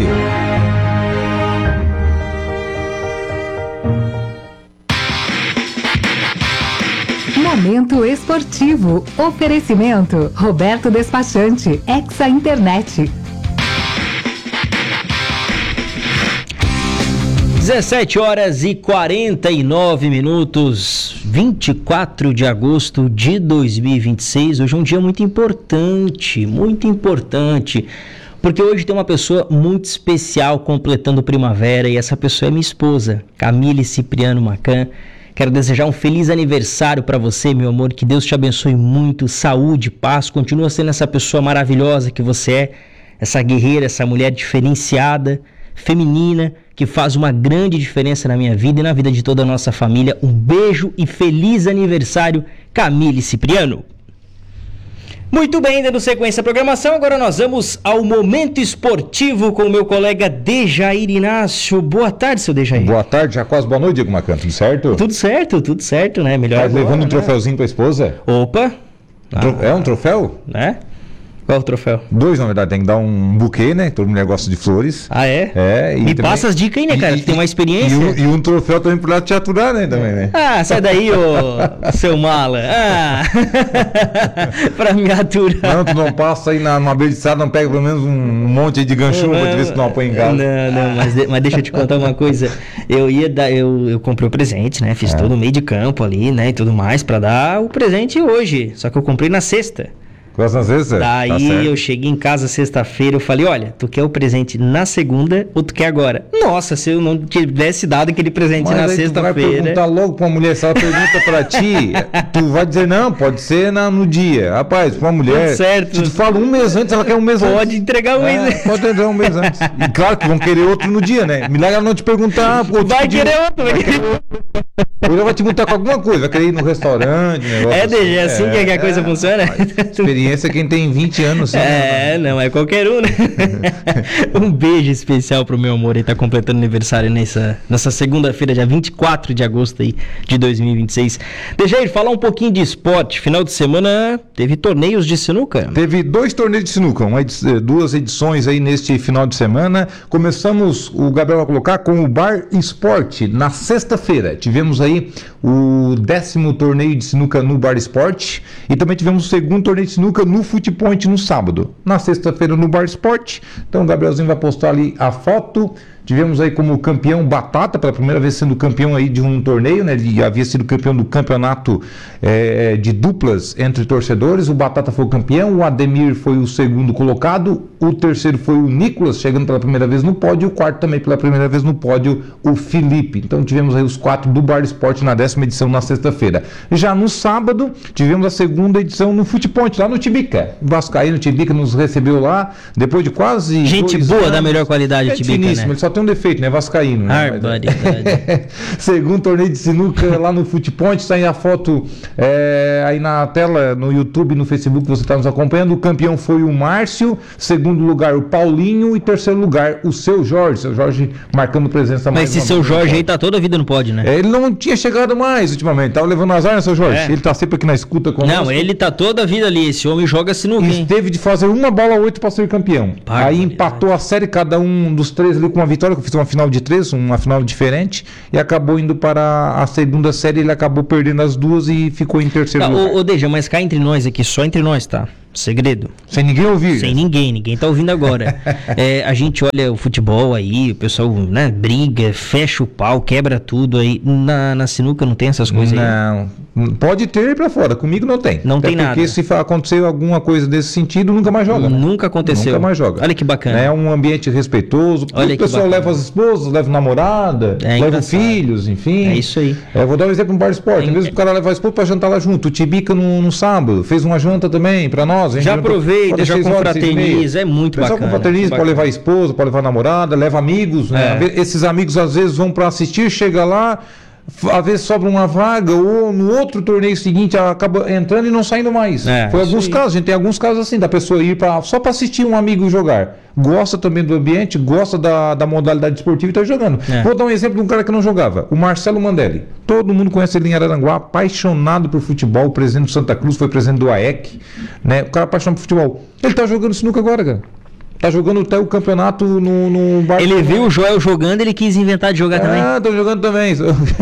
Momento esportivo. Oferecimento. Roberto Despachante. Hexa Internet. 17 horas e 49 minutos, 24 de agosto de 2026. Hoje é um dia muito importante, porque hoje tem uma pessoa muito especial completando primavera, e essa pessoa é minha esposa, Camille Cipriano Macan. Quero desejar um feliz aniversário para você, meu amor, que Deus te abençoe muito, saúde, paz, continua sendo essa pessoa maravilhosa que você é, essa guerreira, essa mulher diferenciada, feminina, que faz uma grande diferença na minha vida e na vida de toda a nossa família. Um beijo e feliz aniversário, Camille Cipriano. Muito bem, dando sequência à programação, agora nós vamos ao Momento Esportivo com o meu colega Dejair Inácio. Boa tarde, seu Dejair. Boa tarde, já quase boa noite, Diego Macan, tudo certo? Tudo certo, né? Melhor tá agora, levando um né? Troféuzinho pra esposa? Opa! É um troféu? Né? Qual o troféu? 2, na verdade, tem que dar um buquê, né? Todo mulher gosta de flores. Ah, é? É. Me também passa as dicas aí, né, cara? Que tem uma experiência. E um troféu também pro lado te aturar, né? Também, né? Ah, sai daí, ô seu mala. Ah, pra me aturar. Não, tu não passa aí numa beiriçada, não pega pelo menos um monte aí de gancho pra te ver se tu não apanha em casa. Não, mas deixa eu te contar uma coisa. Eu comprei o presente, né? Fiz todo o meio de campo ali, né? E tudo mais pra dar o presente hoje. Só que eu comprei na sexta. Quase na sexta? Daí eu cheguei em casa sexta-feira, eu falei, olha, tu quer o presente na segunda ou tu quer agora? Nossa, se eu não tivesse dado aquele presente na sexta-feira... Mas tu vai perguntar logo pra uma mulher, se ela pergunta pra ti, tu vai dizer, não, pode ser no dia. Rapaz, pra uma mulher, tudo certo. Se tu fala um mês antes, ela quer um mês antes. Pode entregar um mês antes. Pode entregar um mês antes. E claro que vão querer outro no dia, né? Milagre ela não te perguntar... Vai querer outro. Ou ela vai te multar com alguma coisa, vai querer ir no restaurante, negócio DG, é assim que a coisa funciona? Experiência quem tem 20 anos. Não é qualquer um, né? Um beijo especial pro meu amor, ele tá completando aniversário nessa segunda-feira, dia 24 de agosto aí, de 2026. Deixa eu falar um pouquinho de esporte. Final de semana teve torneios de sinuca? Teve 2 torneios de sinuca, 2 edições aí neste final de semana. Começamos, o Gabriel vai colocar, com o Bar Esporte. Na sexta-feira tivemos aí o 10º torneio de sinuca no Bar Esporte e também tivemos o 2º torneio de sinuca no Footpoint no sábado. Na sexta-feira no Bar Esporte, então o Gabrielzinho vai postar ali a foto. Tivemos aí como campeão Batata, pela primeira vez sendo campeão aí de um torneio, né? Ele havia sido campeão do campeonato de duplas entre torcedores. O Batata foi o campeão, o Ademir foi o segundo colocado, o terceiro foi o Nicolas, chegando pela primeira vez no pódio, e o quarto também pela primeira vez no pódio, o Felipe. Então tivemos aí os 4 do Bar Esporte na 10ª edição na sexta-feira. Já no sábado, tivemos a segunda edição no Footypoint, lá no Tibica. O Vascaíno Tibica nos recebeu lá, depois de quase... Gente boa, anos, da melhor qualidade, Tibica, né? Ele só tem um defeito, né? Vascaíno. Né? Segundo torneio de sinuca lá no Footypoint, está aí a foto aí na tela, no YouTube, no Facebook, você está nos acompanhando. O campeão foi o Márcio, segundo lugar o Paulinho e terceiro lugar o Seu Jorge. Seu Jorge marcando presença mais. Mas esse Seu Jorge aí tá toda a vida no pódio, né? Ele não tinha chegado mais ultimamente, tava levando azar, né, Seu Jorge? Ele tá sempre aqui na escuta conosco. Não, ele tá toda a vida ali, esse homem joga sinuca. E teve de fazer uma bola 8 para ser campeão. Aí empatou a série, cada um dos 3 ali com uma vitória, que eu fiz uma final de 3, uma final diferente, e acabou indo para a segunda série, ele acabou perdendo as duas e ficou em terceiro lugar. Ô Deja, mas cá entre nós aqui, só entre nós, tá? Segredo. Sem ninguém ouvir. Sem ninguém tá ouvindo agora. A gente olha o futebol aí, o pessoal, né, briga, fecha o pau, quebra tudo aí. Na sinuca não tem essas coisas aí? Não, pode ter pra fora, comigo não tem. Não tem nada. Porque se acontecer alguma coisa desse sentido, nunca mais joga. Nunca aconteceu. Nunca mais joga. Olha que bacana. É um ambiente respeitoso. O pessoal leva as esposas, leva namorada, leva filhos, enfim. É isso aí. Vou dar um exemplo no Bar Esporte. Às vezes o cara leva a esposa pra jantar lá junto. O Tibica no sábado fez uma janta também pra nós. Já aproveita, já confraterniza, é muito bacana. Só confraterniza, pode levar a esposa, pode levar a namorada, leva amigos, né? Esses amigos às vezes vão para assistir, chega lá, às vezes sobra uma vaga, ou no outro torneio seguinte acaba entrando e não saindo mais. Foi alguns casos, a gente tem alguns casos assim, da pessoa ir só para assistir um amigo jogar. Gosta também do ambiente, gosta da modalidade esportiva e está jogando. Vou dar um exemplo de um cara que não jogava, o Marcelo Mandelli. Todo mundo conhece ele em Araranguá, apaixonado por futebol, presidente do Santa Cruz, foi presidente do AEC, né? O cara apaixonado por futebol. Ele está jogando sinuca agora, cara. Tá jogando até o campeonato no Bar. Ele viu o Joel jogando, ele quis inventar de jogar também. Tô jogando também.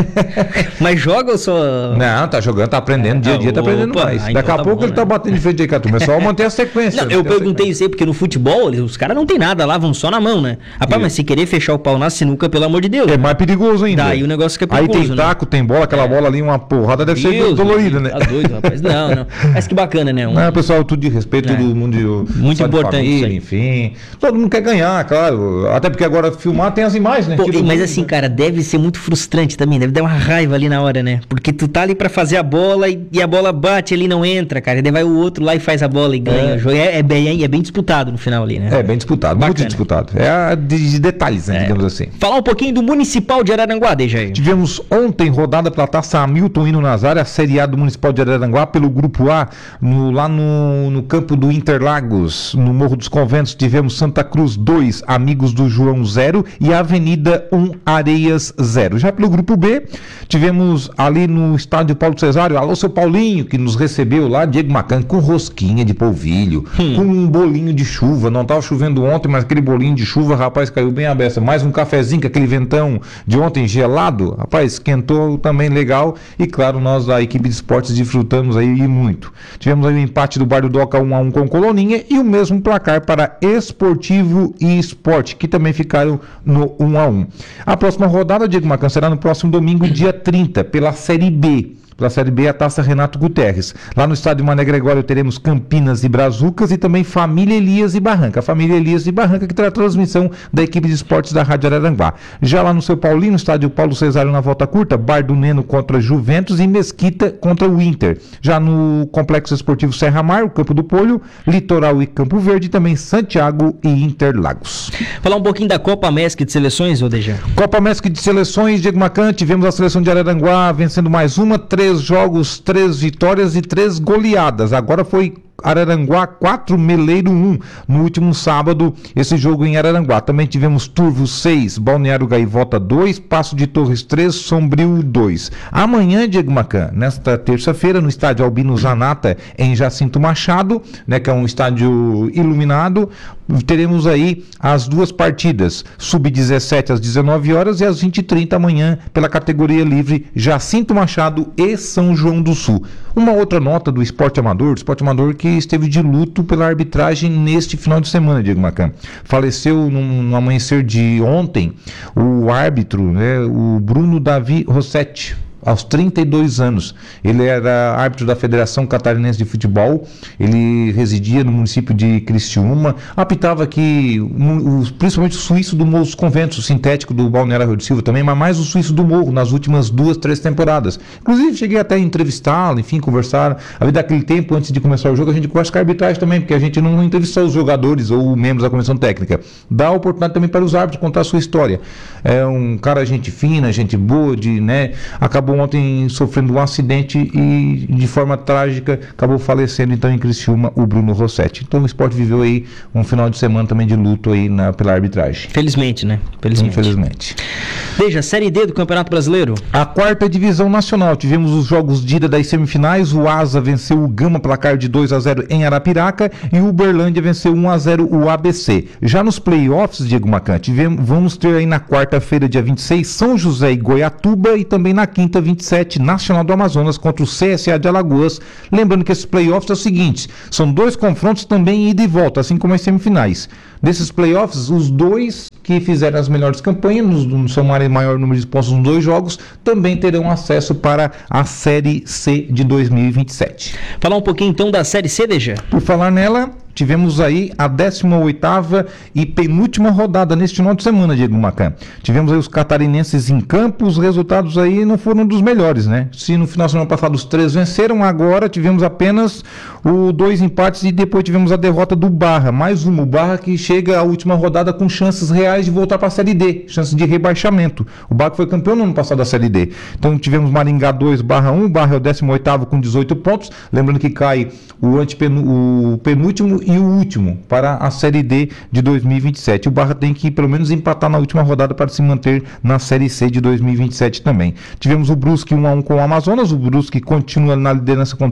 Mas joga ou só... Não, tá jogando, tá aprendendo, dia a dia tá aprendendo mais. Daqui a pouco ele tá batendo de frente aí com a turma, é só manter a sequência. Não, eu perguntei isso aí, porque no futebol, os caras não tem nada lá, vão só na mão, né? Rapaz, mas se querer fechar o pau na sinuca, pelo amor de Deus. É mais perigoso ainda. Daí o negócio fica perigoso, aí tem taco, tem bola, aquela bola ali, uma porrada, deve ser dolorida, né? Tá doido, rapaz. Não. Mas que bacana, né? Não, pessoal, tudo de respeito, todo mundo... Muito importante família, enfim. Todo mundo quer ganhar, claro. Até porque agora filmar tem as imagens, né? Mas assim, cara, deve ser muito frustrante também. Deve dar uma raiva ali na hora, né? Porque tu tá ali pra fazer a bola e a bola bate ali, não entra, cara. E daí vai o outro lá e faz a bola e ganha o jogo. É bem disputado no final ali, né? É bem disputado, bacana. Muito disputado. É de detalhes, né? Digamos assim. Falar um pouquinho do Municipal de Araranguá, Dejair. Tivemos ontem rodada pela Taça Hamilton Hino Nazário, a Série A do Municipal de Araranguá, pelo Grupo A, lá no campo do Interlagos, no Morro dos Conventos. Tivemos Santa Cruz 2, Amigos do João 0 e Avenida 1, Areias 0. Já pelo Grupo B, tivemos ali no estádio Paulo Cesário, alô seu Paulinho, que nos recebeu lá, Diego Macan, com rosquinha de polvilho, com um bolinho de chuva, não estava chovendo ontem, mas aquele bolinho de chuva, rapaz, caiu bem a beça, mais um cafezinho, com aquele ventão de ontem gelado, rapaz, esquentou também legal, e claro, nós da equipe de esportes desfrutamos aí muito. Tivemos aí o empate do Bar do Doca 1-1 com Coloninha, e o mesmo placar para Esportivo e Esporte, que também ficaram no 1-1. A próxima rodada, Diego Macan, será no próximo domingo, dia 30, pela Série B. Pela Série B, a Taça Renato Guterres. Lá no estádio Mané Gregório teremos Campinas e Brazucas e também Família Elias e Barranca. A Família Elias e Barranca que terá transmissão da equipe de esportes da Rádio Araranguá. Já lá no seu Paulinho, no estádio Paulo Cesário na volta curta, Bar do Neno contra Juventus e Mesquita contra o Inter. Já no Complexo Esportivo Serra Mar, o Campo do Polho, Litoral e Campo Verde e também Santiago e Interlagos. Falar um pouquinho da Copa MESC de Seleções, Odeja? Copa MESC de Seleções, Diego Macan, tivemos a seleção de Araranguá vencendo mais uma, 3 jogos, 3 vitórias e 3 goleadas. Agora foi Araranguá 4, Meleiro 1, no último sábado, esse jogo em Araranguá. Também tivemos Turvo 6, Balneário Gaivota 2, Passo de Torres 3, Sombrio 2. Amanhã, Diego Macan, nesta terça-feira, no estádio Albino Zanata, em Jacinto Machado, né, que é um estádio iluminado, teremos aí as duas partidas, Sub-17 às 19 horas e às 20h30 amanhã, pela categoria livre, Jacinto Machado e São João do Sul. Uma outra nota do esporte amador que que esteve de luto pela arbitragem neste final de semana, Diego Macan. Faleceu no amanhecer de ontem o árbitro, né, o Bruno Davi Rossetti, aos 32 anos. Ele era árbitro da Federação Catarinense de Futebol, ele residia no município de Criciúma, apitava aqui principalmente o suíço do Morro dos Conventos, o sintético do Balneário Rio do Silva também, mas mais o suíço do Morro nas últimas 2-3 temporadas. Inclusive cheguei até a entrevistá-lo, enfim, conversar. Ali daquele tempo, antes de começar o jogo, a gente conversa com a arbitragem também, porque a gente não entrevista os jogadores ou membros da comissão técnica. Dá a oportunidade também para os árbitros contar a sua história. É um cara gente fina, gente boa, né? Acabou ontem sofrendo um acidente e de forma trágica acabou falecendo então em Criciúma o Bruno Rossetti. Então o esporte viveu aí um final de semana também de luto aí pela arbitragem. Felizmente, né? Infelizmente. Veja, Série D do Campeonato Brasileiro. A 4ª divisão nacional. Tivemos os jogos de ida das semifinais. O Asa venceu o Gama placar de 2-0 em Arapiraca e o Uberlândia venceu 1-0 o ABC. Já nos playoffs, Diego Macan, vamos ter aí na quarta-feira, dia 26, São José e Goiatuba, e também na quinta, 27, Nacional do Amazonas contra o CSA de Alagoas. Lembrando que esses playoffs é o seguinte, são 2 confrontos também ida e volta, assim como as semifinais. Desses playoffs, os 2 que fizeram as melhores campanhas, somarem maior número de pontos nos 2 jogos, também terão acesso para a Série C de 2027. Falar um pouquinho então da Série C, Deja? Por falar nela, tivemos aí a 18ª e penúltima rodada neste final de semana, Diego Macan. Tivemos aí os catarinenses em campo, os resultados aí não foram dos melhores, né? Se no final de semana passado os 3 venceram, agora tivemos apenas 2 empates e depois tivemos a derrota do Barra. Mais uma, o Barra que chega à última rodada com chances reais de voltar para a Série D, chances de rebaixamento. O Barra foi campeão no ano passado da Série D. Então tivemos Maringá 2, Barra 1, Barra é o 18º com 18 pontos. Lembrando que cai o penúltimo e o último para a Série D de 2027. O Barra tem que pelo menos empatar na última rodada para se manter na Série C de 2027 também. Tivemos o Brusque 1-1 com o Amazonas. O Brusque continua na liderança com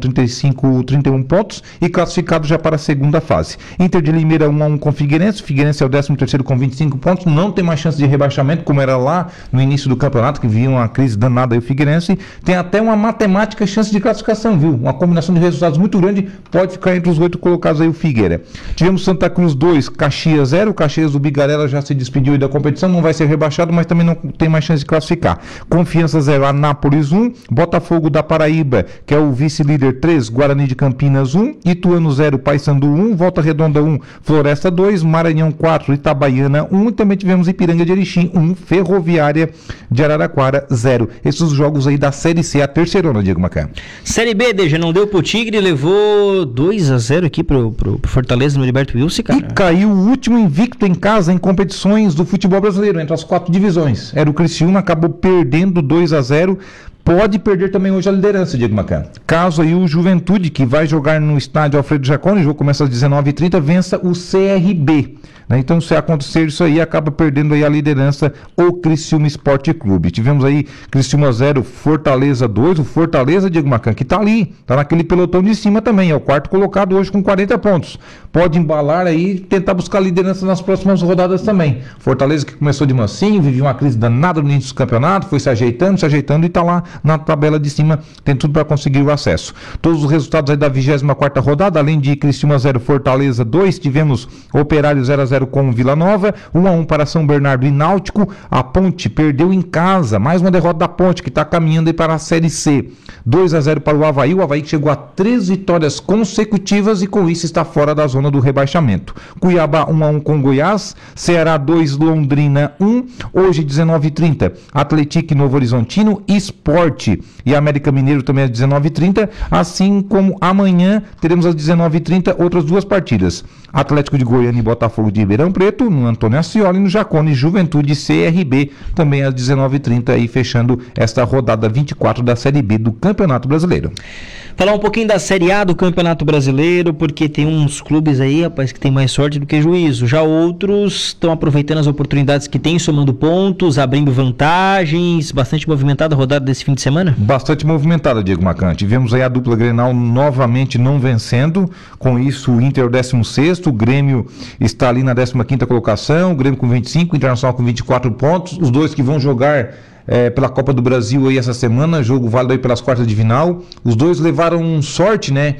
31 pontos e classificado já para a segunda fase. Inter de Limeira 1-1 com o Figueirense. O Figueirense é o 13º com 25 pontos. Não tem mais chance de rebaixamento como era lá no início do campeonato, que vinha uma crise danada aí o Figueirense. Tem até uma matemática chance de classificação, viu? Uma combinação de resultados muito grande, pode ficar entre os 8 colocados aí o Figueira. Tivemos Santa Cruz 2, Caxias 0. Caxias do Bigarella já se despediu aí da competição, não vai ser rebaixado, mas também não tem mais chance de classificar. Confiança 0, Anápolis 1. Botafogo da Paraíba, que é o vice-líder 3, Guarani de Campinas 1. Ituano 0, Paysandu 1. Volta Redonda 1, Floresta 2. Maranhão 4, Itabaiana 1. E também tivemos Ipiranga de Erechim 1, Ferroviária de Araraquara 0. Esses os jogos aí da Série C, a terceirona, Diego Macan. Série B, Deja, não deu pro Tigre, levou 2-0 aqui pro Fortaleza no Heriberto Wilson, cara. E caiu o último invicto em casa em competições do futebol brasileiro, entre as 4 divisões. Era o Criciúma, acabou perdendo 2-0. Pode perder também hoje a liderança, Diego Macan. Caso aí o Juventude, que vai jogar no estádio Alfredo Jaconi, o jogo começa às 19h30, vença o CRB. Né? Então, se acontecer isso aí, acaba perdendo aí a liderança o Criciúma Esporte Clube. Tivemos aí Criciúma 0, Fortaleza 2. O Fortaleza, Diego Macan, que tá ali, tá naquele pelotão de cima também, é o 4º colocado hoje com 40 pontos. Pode embalar aí e tentar buscar liderança nas próximas rodadas também. Fortaleza que começou de mansinho, vivia uma crise danada no início do campeonato, foi se ajeitando e tá lá na tabela de cima, tem tudo para conseguir o acesso. Todos os resultados aí da 24ª rodada, além de Criciúma 0, Fortaleza 2, tivemos Operário 0-0 com Vila Nova, 1-1 para São Bernardo e Náutico. A Ponte perdeu em casa, mais uma derrota da Ponte, que está caminhando aí para a Série C. 2-0 para o Avaí que chegou a 3 vitórias consecutivas e com isso está fora da zona do rebaixamento. Cuiabá 1-1 com Goiás, Ceará 2, Londrina 1, hoje 19h30, Atlético Novo Horizontino, Sport e América Mineiro também às 19h30, assim como amanhã teremos às 19h30 outras 2 partidas. Atlético de Goiânia e Botafogo de Ribeirão Preto, no Antônio Ascioli, no Jacone, Juventude e CRB, também às 19h30, aí fechando esta rodada 24 da Série B do Campeonato Brasileiro. Falar um pouquinho da Série A do Campeonato Brasileiro, porque tem uns clubes aí, rapaz, que tem mais sorte do que juízo. Já outros estão aproveitando as oportunidades que tem, somando pontos, abrindo vantagens. Bastante movimentada a rodada desse fim de semana? Bastante movimentada, Diego Macan. Tivemos aí a dupla Grenal novamente não vencendo. Com isso, o Inter é o 16º, o Grêmio está ali na 15ª colocação, o Grêmio com 25, o Internacional com 24 pontos. Os dois que vão jogar pela Copa do Brasil aí essa semana, jogo válido aí pelas quartas de final. Os dois levaram sorte, né?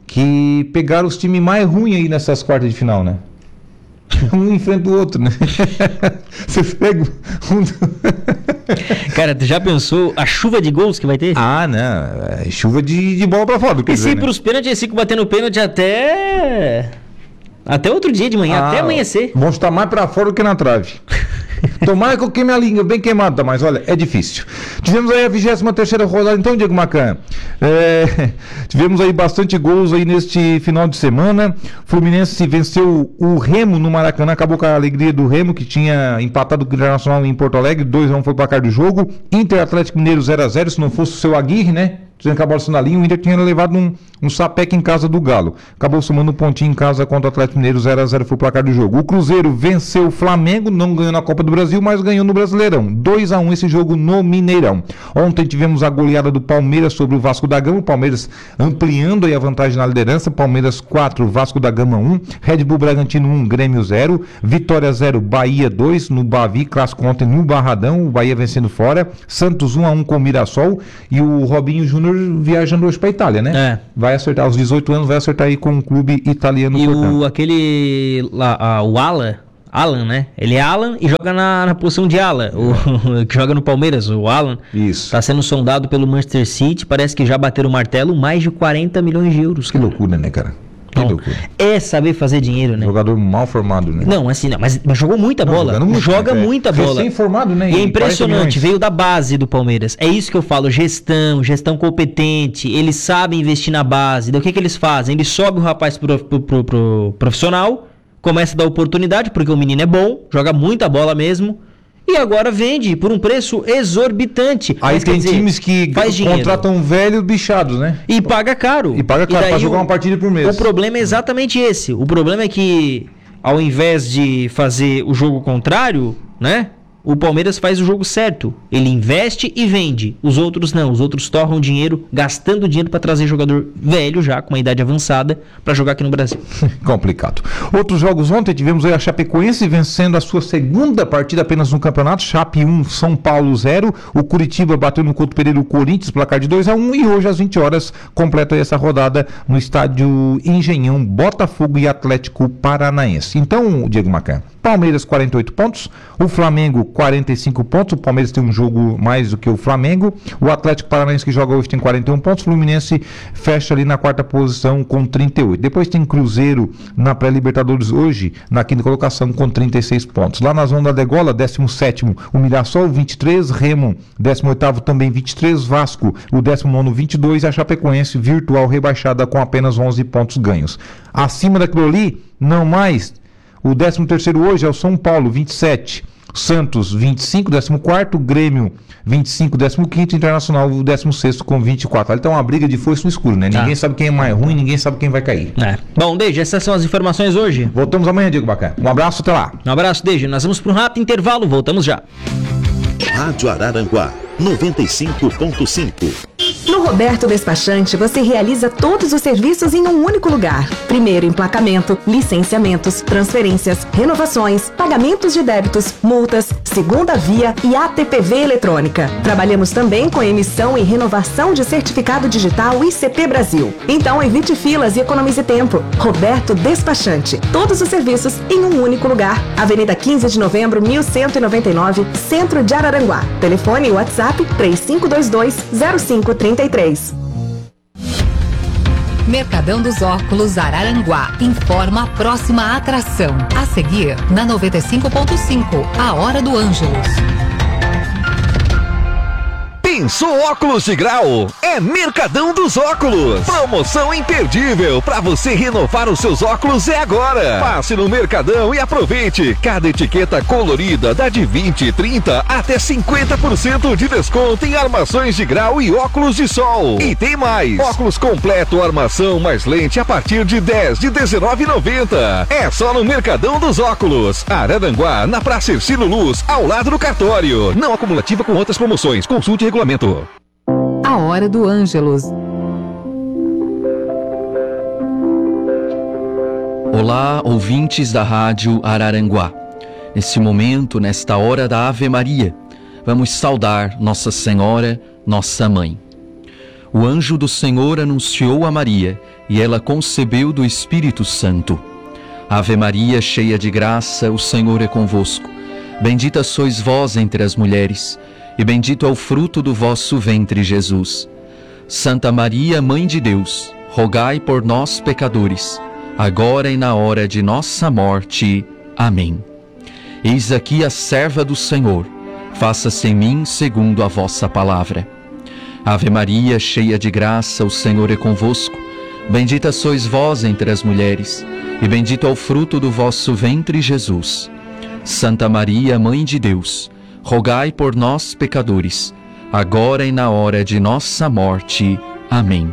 que pegaram os times mais ruins aí nessas quartas de final, né? Um enfrenta o outro, né? Você pega Cara, tu já pensou a chuva de gols que vai ter? Ah, né? É chuva de bola pra fora. E se ir pros pênaltis, eles ficam batendo pênalti até outro dia de manhã, até amanhecer. Vão estar mais pra fora do que na trave. Tomara que eu queime a língua, bem queimada, mas olha, é difícil. Tivemos aí a 23ª rodada, então, Diego Macan. Tivemos aí bastante gols aí neste final de semana. Fluminense venceu o Remo no Maracanã, acabou com a alegria do Remo, que tinha empatado com o Internacional em Porto Alegre, 2-1 foi o placar do jogo. Inter Atlético Mineiro 0-0, se não fosse o seu Aguirre, né? Tinha acabado sendo ali, o Inter tinha levado um sapeque em casa do Galo. Acabou somando um pontinho em casa contra o Atlético Mineiro, 0-0 foi o placar do jogo. O Cruzeiro venceu o Flamengo, não ganhou na Copa do Brasil, mas ganhou no Brasileirão. 2-1 esse jogo no Mineirão. Ontem tivemos a goleada do Palmeiras sobre o Vasco da Gama, o Palmeiras ampliando aí a vantagem na liderança, Palmeiras 4, Vasco da Gama 1, Red Bull Bragantino 1, Grêmio 0, Vitória 0, Bahia 2, no Bavi, clássico ontem no Barradão, o Bahia vencendo fora, Santos 1-1 com o Mirassol, e o Robinho Júnior viajando hoje pra Itália, né? Vai acertar aos 18 anos, vai acertar aí com um clube italiano. E o Alan, né? Ele é Alan e joga na posição de ala, que joga no Palmeiras, o Alan. Isso. Tá sendo sondado pelo Manchester City, parece que já bateram o martelo, mais de 40 milhões de euros. Que loucura, né, cara? É saber fazer dinheiro, né? Jogador mal formado, né? Não, assim, não, mas jogou muita bola. Joga muita bola. Recém-formado, né? E é impressionante, veio da base do Palmeiras. É isso que eu falo, gestão competente, eles sabem investir na base. Então o que eles fazem? Eles sobem o rapaz pro profissional, começa a dar oportunidade, porque o menino é bom, joga muita bola mesmo. E agora vende por um preço exorbitante. Aí tem times que contratam velhos bichados, né? E paga caro. Pra jogar uma partida por mês. O problema é exatamente esse. O problema é que, ao invés de fazer o jogo contrário, né? O Palmeiras faz o jogo certo. Ele investe e vende. Os outros não. Os outros torram dinheiro, gastando dinheiro para trazer jogador velho já, com uma idade avançada, para jogar aqui no Brasil. Complicado. Outros jogos ontem, tivemos aí a Chapecoense vencendo a sua segunda partida apenas no campeonato. Chape 1, São Paulo 0. O Curitiba bateu no Couto Pereira o Corinthians, placar de 2-1. E hoje, às 20 horas, completa essa rodada no estádio Engenhão, Botafogo e Atlético Paranaense. Então, Diego Macan, Palmeiras 48 pontos, o Flamengo 45 pontos, o Palmeiras tem um jogo mais do que o Flamengo, o Atlético Paranaense que joga hoje tem 41 pontos, o Fluminense fecha ali na quarta posição com 38. Depois tem Cruzeiro na pré-Libertadores hoje, na quinta colocação com 36 pontos. Lá na zona da degola, 17º, o Mirassol 23, Remo 18º também 23, Vasco o 19º 22 e a Chapecoense virtual rebaixada com apenas 11 pontos ganhos. Acima daquilo ali, não mais. O 13º hoje é o São Paulo, 27. Santos, 25, 14º. Grêmio, 25, 15º. Internacional, 16º com 24. Então, uma briga de foice no escuro, né? Ninguém sabe quem é mais ruim, ninguém sabe quem vai cair. Bom, Deide, essas são as informações hoje. Voltamos amanhã, Diego Bacana. Um abraço, até lá. Um abraço, Deide. Nós vamos para um rápido intervalo, voltamos já. Rádio Araranguá, 95.5. No Roberto Despachante, você realiza todos os serviços em um único lugar. Primeiro, emplacamento, licenciamentos, transferências, renovações, pagamentos de débitos, multas, segunda via e ATPV eletrônica. Trabalhamos também com emissão e renovação de certificado digital ICP Brasil. Então, evite filas e economize tempo. Roberto Despachante. Todos os serviços em um único lugar. Avenida 15 de Novembro, 1199, Centro de Araranguá. Telefone e WhatsApp 3522-0533. Mercadão dos Óculos Araranguá informa a próxima atração. A seguir, na 95.5, a Hora do Ângelus. Pensou óculos de grau? É Mercadão dos Óculos. Promoção imperdível para você renovar os seus óculos é agora. Passe no Mercadão e aproveite. Cada etiqueta colorida dá de 20, 30 até 50% de desconto em armações de grau e óculos de sol. E tem mais. Óculos completo, armação mais lente a partir de 10 de R$19,90. É só no Mercadão dos Óculos. Araranguá, na Praça Ercílio Luz, ao lado do cartório. Não acumulativa com outras promoções. Consulte regulamento. A Hora do Ângelus. Olá, ouvintes da Rádio Araranguá. Nesse momento, nesta hora da Ave Maria, vamos saudar Nossa Senhora, nossa Mãe. O anjo do Senhor anunciou a Maria, e ela concebeu do Espírito Santo. Ave Maria, cheia de graça, o Senhor é convosco. Bendita sois vós entre as mulheres, e bendito é o fruto do vosso ventre, Jesus. Santa Maria, Mãe de Deus, rogai por nós, pecadores, agora e na hora de nossa morte. Amém. Eis aqui a serva do Senhor, faça-se em mim segundo a vossa palavra. Ave Maria, cheia de graça, o Senhor é convosco. Bendita sois vós entre as mulheres, e bendito é o fruto do vosso ventre, Jesus. Santa Maria, Mãe de Deus, rogai por nós, pecadores, agora e na hora de nossa morte. Amém.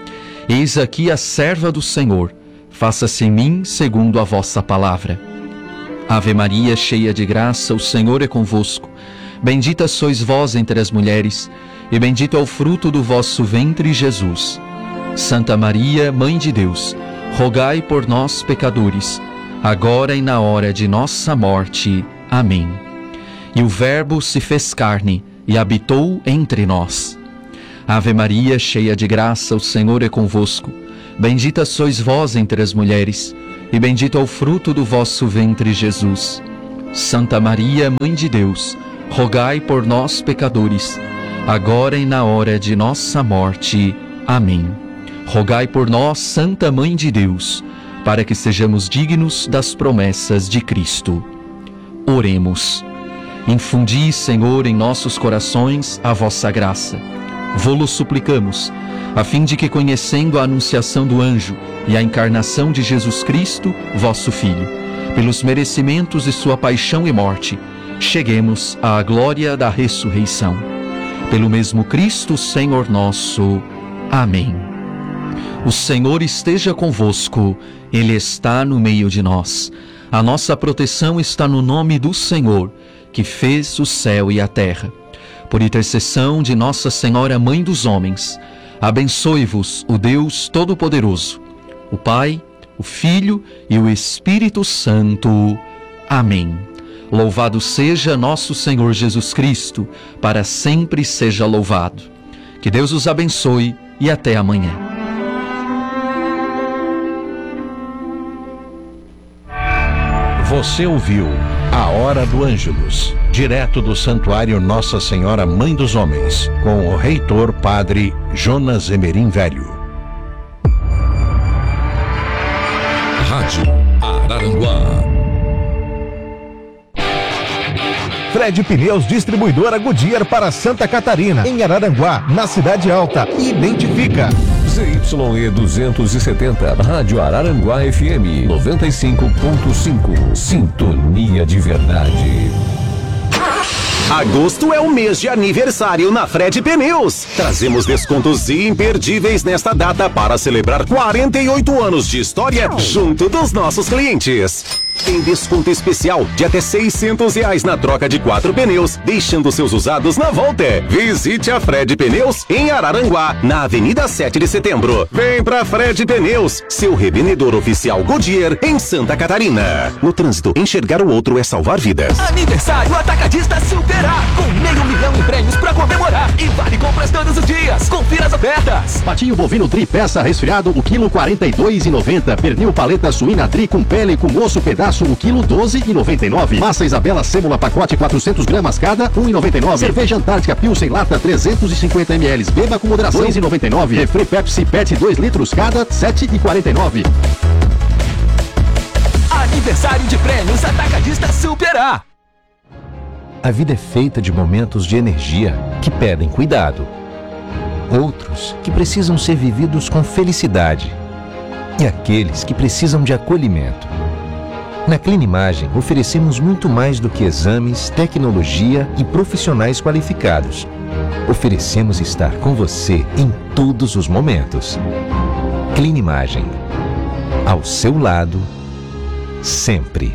Eis aqui a serva do Senhor, faça-se em mim segundo a vossa palavra. Ave Maria, cheia de graça, o Senhor é convosco. Bendita sois vós entre as mulheres, e bendito é o fruto do vosso ventre, Jesus. Santa Maria, Mãe de Deus, rogai por nós, pecadores, agora e na hora de nossa morte. Amém. E o Verbo se fez carne e habitou entre nós. Ave Maria, cheia de graça, o Senhor é convosco. Bendita sois vós entre as mulheres, e bendito é o fruto do vosso ventre, Jesus. Santa Maria, Mãe de Deus, rogai por nós, pecadores, agora e na hora de nossa morte. Amém. Rogai por nós, Santa Mãe de Deus, para que sejamos dignos das promessas de Cristo. Oremos. Infundi, Senhor, em nossos corações a vossa graça. Vô-lo suplicamos, a fim de que, conhecendo a anunciação do anjo e a encarnação de Jesus Cristo, vosso Filho, pelos merecimentos de sua paixão e morte, cheguemos à glória da ressurreição. Pelo mesmo Cristo, Senhor nosso. Amém. O Senhor esteja convosco, Ele está no meio de nós. A nossa proteção está no nome do Senhor, que fez o céu e a terra. Por intercessão de Nossa Senhora, Mãe dos Homens, abençoe-vos o Deus Todo-Poderoso, o Pai, o Filho e o Espírito Santo. Amém. Louvado seja nosso Senhor Jesus Cristo, para sempre seja louvado. Que Deus os abençoe e até amanhã. Você ouviu A Hora do Ângelus, direto do Santuário Nossa Senhora Mãe dos Homens, com o reitor Padre Jonas Emerim Velho. Rádio Araranguá. Fred Pneus Distribuidora Goodyear para Santa Catarina, em Araranguá, na Cidade Alta. Identifica. ZYE 270, Rádio Araranguá FM 95.5. Sintonia de verdade. Agosto é o mês de aniversário na Fred Pneus. Trazemos descontos imperdíveis nesta data para celebrar 48 anos de história junto dos nossos clientes. Tem desconto especial de até R$600 na troca de 4 pneus, deixando seus usados na volta. Visite a Fred Pneus em Araranguá, na Avenida 7 de Setembro. Vem pra Fred Pneus, seu revendedor oficial Goodyear em Santa Catarina. No trânsito, enxergar o outro é salvar vidas. Aniversário Atacadista Superar, com R$500 mil em prêmios pra comemorar e vale compras todos os dias. Confira as ofertas. Patinho bovino tri peça resfriado, o quilo R$42,90. Pernil paleta suína tri com pele com osso pedaço, o quilo R$12,99. Massa Isabela sêmula pacote 400 gramas cada, R$1,99. Cerveja Antártica Pilsen lata 350 ml, beba com moderação, R$2,99. Refri Pepsi PET 2 litros cada, R$7,49. Aniversário de prêmios Atacadista Superar. A vida é feita de momentos de energia que pedem cuidado. Outros que precisam ser vividos com felicidade. E aqueles que precisam de acolhimento. Na Clinimagem, oferecemos muito mais do que exames, tecnologia e profissionais qualificados. Oferecemos estar com você em todos os momentos. Clinimagem. Ao seu lado, sempre.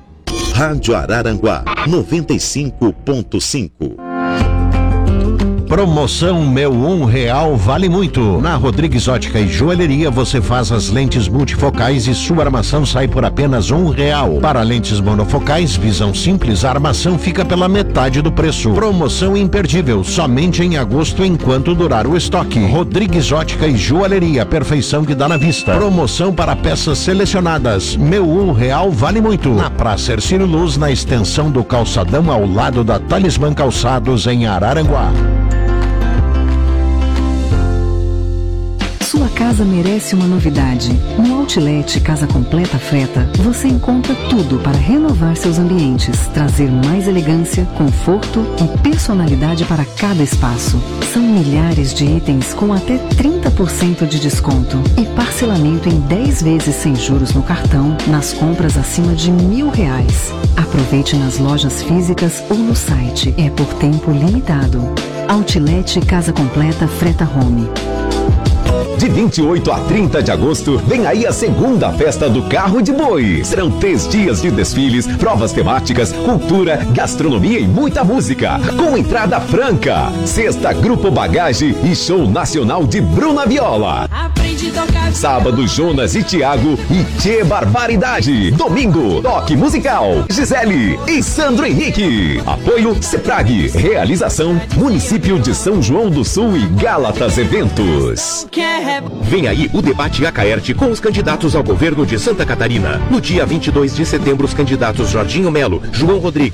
Rádio Araranguá 95.5. Promoção Meu R$1 vale muito. Na Rodrigues Ótica e Joalheria você faz as lentes multifocais e sua armação sai por apenas R$1. Para lentes monofocais, visão simples, a armação fica pela metade do preço. Promoção imperdível, somente em agosto enquanto durar o estoque. Rodrigues Ótica e Joalheria, perfeição que dá na vista. Promoção para peças selecionadas. Meu R$1 vale muito. Na Praça Hercílio Luz, na extensão do calçadão ao lado da Talismã Calçados em Araranguá. Sua casa merece uma novidade. No Outlet Casa Completa Freta, você encontra tudo para renovar seus ambientes, trazer mais elegância, conforto e personalidade para cada espaço. São milhares de itens com até 30% de desconto e parcelamento em 10 vezes sem juros no cartão nas compras acima de R$1.000. Aproveite nas lojas físicas ou no site. É por tempo limitado. Outlet Casa Completa Freta Home. De 28 a 30 de agosto, vem aí a segunda festa do Carro de Boi. Serão 3 dias de desfiles, provas temáticas, cultura, gastronomia e muita música. Com entrada franca. Sexta, Grupo Bagagem e show nacional de Bruna Viola. Sábado, Jonas e Thiago e Tchê Barbaridade. Domingo, Toque Musical, Gisele e Sandro Henrique. Apoio Ceprag. Realização Município de São João do Sul e Gálatas Eventos. Vem aí o debate Acaerte com os candidatos ao governo de Santa Catarina. No dia 22 de setembro, os candidatos Jorginho Melo, João Rodrigues